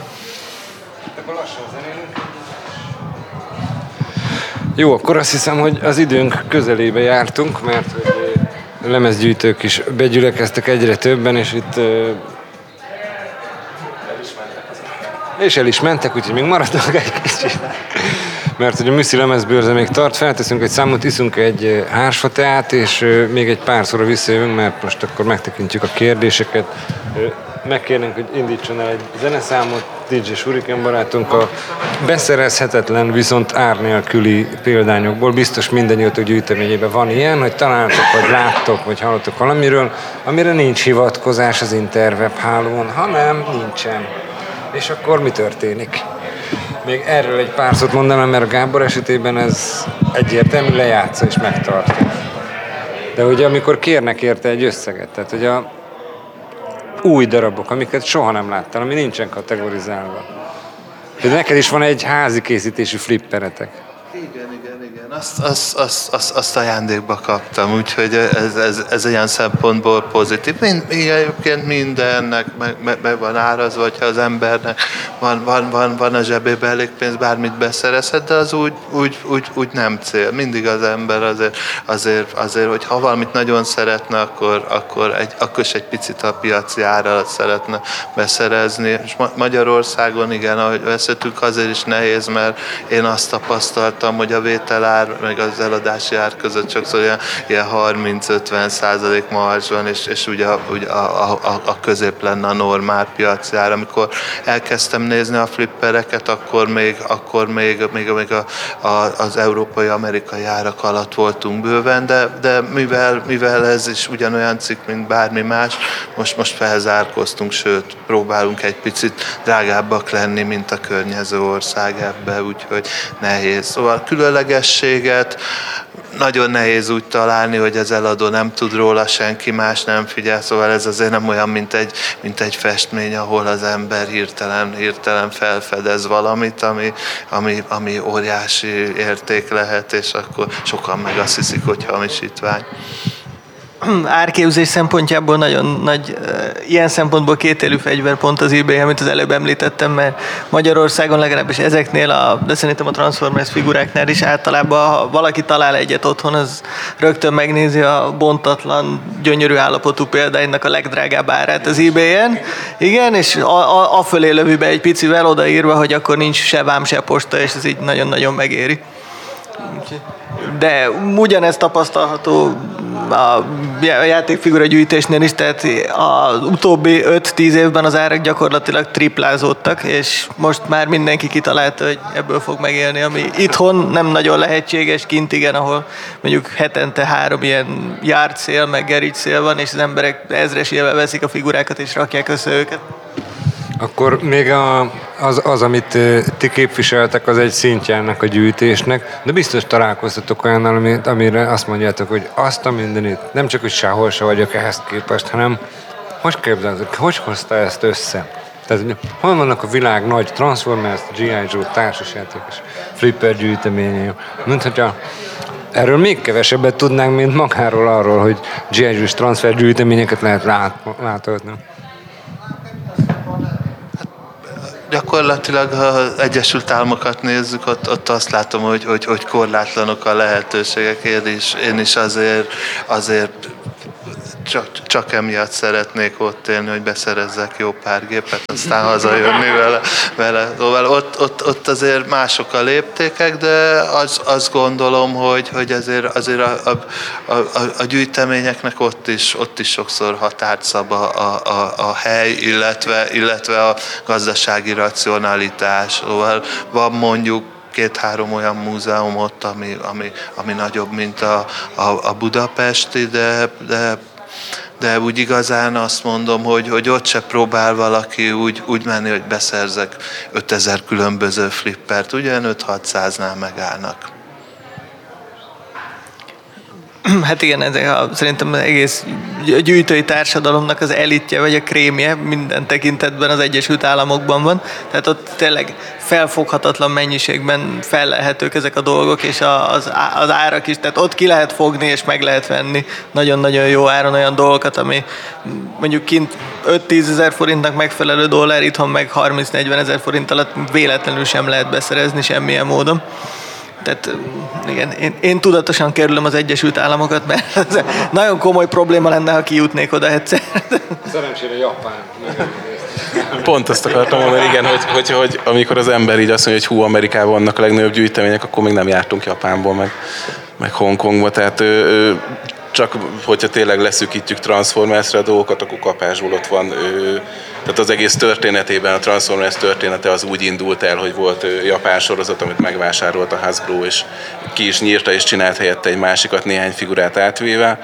Jó, akkor azt hiszem, hogy az időnk közelébe jártunk, mert a lemezgyűjtők is begyülekeztek egyre többen, és itt és el is mentek, úgyhogy még maradnak egy kicsit. Mert hogy a műszi lemezbőrze még tart, felteszünk egy számot, iszunk egy hársfateát, és még egy pár szóra visszajövünk, mert most akkor megtekintjük a kérdéseket. Megkérnénk, hogy indítson el egy zeneszámot, dé dzsé Shuriken barátunk a beszerezhetetlen, viszont ár nélküli példányokból. Biztos mindannyiatok gyűjteményében van ilyen, hogy találtok, vagy láttok, vagy hallottok valamiről, amire nincs hivatkozás az interweb hálón, hanem nincsen. És akkor mi történik? Még erről egy pár szót mondanám, mert a Gábor esetében ez egyértelmű, lejátsza és megtartja. De ugye amikor kérnek érte egy összeget, tehát hogy a új darabok, amiket soha nem láttál, ami nincsen kategorizálva. De neked is van egy házi készítésű flipperetek. Igen, igen, igen. Azt, azt, azt, azt, azt ajándékba kaptam, úgyhogy ez, ez, ez ilyen szempontból pozitív. Mind, egyébként mindennek meg, meg, meg van árazva, hogyha az embernek van, van, van, van a zsebében elég pénz, bármit beszerezhet, de az úgy, úgy, úgy, úgy nem cél. Mindig az ember azért, azért, azért hogy ha valamit nagyon szeretne, akkor, akkor, egy, akkor is egy picit a piaci árral szeretne beszerezni. És Magyarországon, igen, ahogy beszéltünk, azért is nehéz, mert én azt tapasztaltam, hogy a vételár meg az eladási ár között sokszor ilyen, ilyen harminc-ötven százalék marzs van, és, és ugye, ugye a, a, a közép lenne a normál piaci ár. Amikor elkezdtem nézni a flippereket, akkor még, akkor még, még, még a, a, az európai-amerikai árak alatt voltunk bőven, de, de mivel, mivel ez is ugyanolyan cikk, mint bármi más, most, most felzárkoztunk, sőt, próbálunk egy picit drágábbak lenni, mint a környező ország ebbe, úgyhogy nehéz. Szóval különlegességet nagyon nehéz úgy találni, hogy az eladó nem tud róla, senki más nem figyel, szóval ez azért nem olyan, mint egy, mint egy festmény, ahol az ember hirtelen, hirtelen felfedez valamit, ami, ami, ami óriási érték lehet, és akkor sokan meg azt hiszik, hogy hamisítvány. árképzés szempontjából nagyon nagy, ilyen szempontból kétélű fegyverpont az eBay, amit az előbb említettem, mert Magyarországon legalábbis ezeknél, a, de szerintem a Transformers figuráknál is általában, ha valaki talál egyet otthon, az rögtön megnézi a bontatlan, gyönyörű állapotú példánynak a legdrágább árát az eBay-en. Igen, és a, a, a fölé lövi be egy picivel odaírva, hogy akkor nincs se vám, se posta, és ez így nagyon-nagyon megéri. De ugyanezt tapasztalható a játékfigura gyűjtésnél is, tehát az utóbbi öt-tíz évben az árak gyakorlatilag triplázódtak, és most már mindenki kitalálta, hogy ebből fog megélni, ami itthon nem nagyon lehetséges, kint igen, ahol mondjuk hetente három ilyen yard sale, meg garage sale van, és az emberek ezresével veszik a figurákat és rakják össze őket. Akkor még a, az, az, amit ti képviseltek, az egy szintje ennek a gyűjtésnek, de biztos találkoztatok olyannal, amire azt mondjátok, hogy azt a mindenit, nem csak, hogy sehol se vagyok ehhez képest, hanem hogy képzeltek, hogy hozta ezt össze? Tehát hol vannak a világ nagy Transformers, gé i. Joe társasjáték és flipper gyűjteményei, mint hogyha erről még kevesebbet tudnánk, mint magáról arról, hogy gé i. Joe-s transfer gyűjteményeket lehet lát, láthatni. Gyakorlatilag, ha az Egyesült Államokat nézzük, ott, ott azt látom, hogy, hogy, hogy korlátlanok a lehetőségek. Én is, én is azért, azért csak, csak emiatt szeretnék ott élni, hogy beszerezzek jó pár gépet, aztán hazajönni vele. vele. Szóval ott, ott, ott azért mások a léptékek, de az, azt gondolom, hogy, hogy azért, azért a, a, a, a gyűjteményeknek ott is, ott is sokszor határt szab a, a, a, a hely, illetve, illetve a gazdasági racionalitás. Szóval van mondjuk két-három olyan múzeum ott, ami, ami, ami nagyobb, mint a, a, a budapesti, de, de de úgy igazán azt mondom, hogy, hogy ott se próbál valaki úgy, úgy menni, hogy beszerzek ötezer különböző flippert, ugyan öt-hatszáznál megállnak. Hát igen, ez a, szerintem az egész gyűjtői társadalomnak az elitje, vagy a krémje minden tekintetben az Egyesült Államokban van. Tehát ott tényleg felfoghatatlan mennyiségben fellelhetők ezek a dolgok, és az, az árak is. Tehát ott ki lehet fogni, és meg lehet venni nagyon-nagyon jó áron olyan dolgokat, ami mondjuk kint öt-tíz ezer forintnak megfelelő dollár, itthon meg harminc-negyven ezer forint alatt véletlenül sem lehet beszerezni semmilyen módon. Tehát igen, én, én tudatosan kerülöm az Egyesült Államokat, mert ez nagyon komoly probléma lenne, ha kijutnék oda egyszer. Szerencsére Japán. Pont azt akartam mondani, igen, hogy, hogy, hogy amikor az ember így azt mondja, hogy hú, Amerikában vannak a legnagyobb gyűjtemények, akkor még nem jártunk Japánból, meg, meg Hongkongba, tehát ő, ő, csak hogyha tényleg leszűkítjük Transformersre a dolgokat, akkor kapásból ott van. Ő, tehát az egész történetében a Transformers története az úgy indult el, hogy volt japán sorozat, amit megvásárolt a Hasbro, és ki is nyírta és csinált helyette egy másikat, néhány figurát átvéve.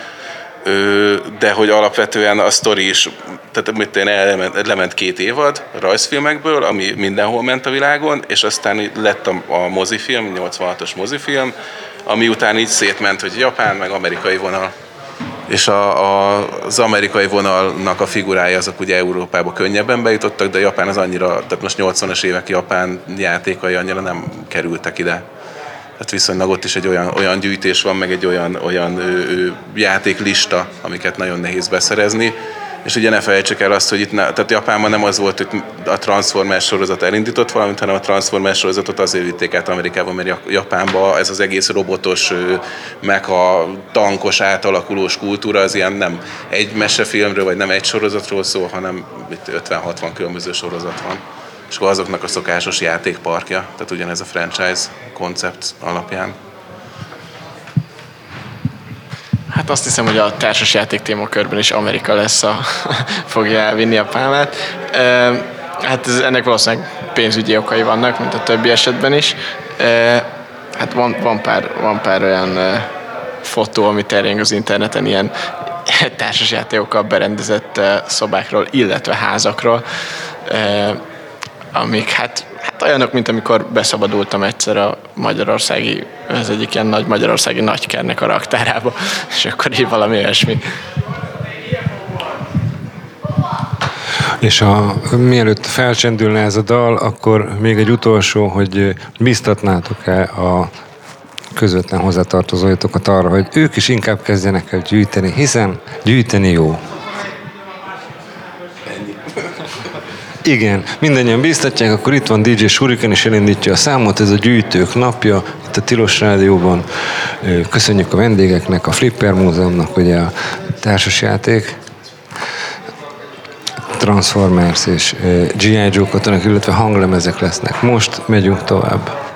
De hogy alapvetően a sztori is, tehát mit én elment, lement két évad rajzfilmekből, ami mindenhol ment a világon, és aztán lett a, a mozifilm, nyolcvanhatos mozifilm, ami után így szétment, hogy japán, meg amerikai vonal. És a, a, az amerikai vonalnak a figurái azok ugye Európába könnyebben bejutottak, de Japán az annyira, tehát most nyolcvanas évek japán játékai annyira nem kerültek ide. Tehát viszonylag ott is egy olyan, olyan gyűjtés van, meg egy olyan, olyan ö, ö, játéklista, amiket nagyon nehéz beszerezni. És ugye ne felejtsük el azt, hogy itt ne, tehát Japánban nem az volt, hogy a Transformers sorozat elindított valamit, hanem a Transformers sorozatot azért vitték át Amerikában, mert Japánban ez az egész robotos, mecha, tankos, átalakulós kultúra, az ilyen nem egy mesefilmről, vagy nem egy sorozatról szól, hanem ötven-hatvan különböző sorozat van. És akkor azoknak a szokásos játékparkja, tehát ugyanez a franchise koncept alapján. Hát azt hiszem, hogy a társasjáték témakörben is Amerika lesz a fogja elvinni a pálmát. Hát ez, ennek valószínűleg pénzügyi okai vannak, mint a többi esetben is. Hát van, van, pár, van pár olyan fotó, ami terjeng az interneten, ilyen társasjátékokkal berendezett szobákról, illetve házakról, amik hát, hát olyanok, mint amikor beszabadultam egyszer a magyarországi, ez egyik ilyen nagy magyarországi nagykernek a raktárába, és akkor így valami olyasmi. És a, mielőtt felcsendülne ez a dal, akkor még egy utolsó, hogy biztatnátok-e a közvetlen hozzátartozóitokat arra, hogy ők is inkább kezdjenek el gyűjteni, hiszen gyűjteni jó. Igen, mindannyian bíztatják, akkor itt van dé dzsé Shuriken, és elindítja a számot, ez a Gyűjtők napja, itt a Tilos Rádióban. Köszönjük a vendégeknek, a Flipper Múzeumnak, ugye a társasjáték, Transformers és gé i. Joe katonak, illetve hanglemezek lesznek. Most megyünk tovább.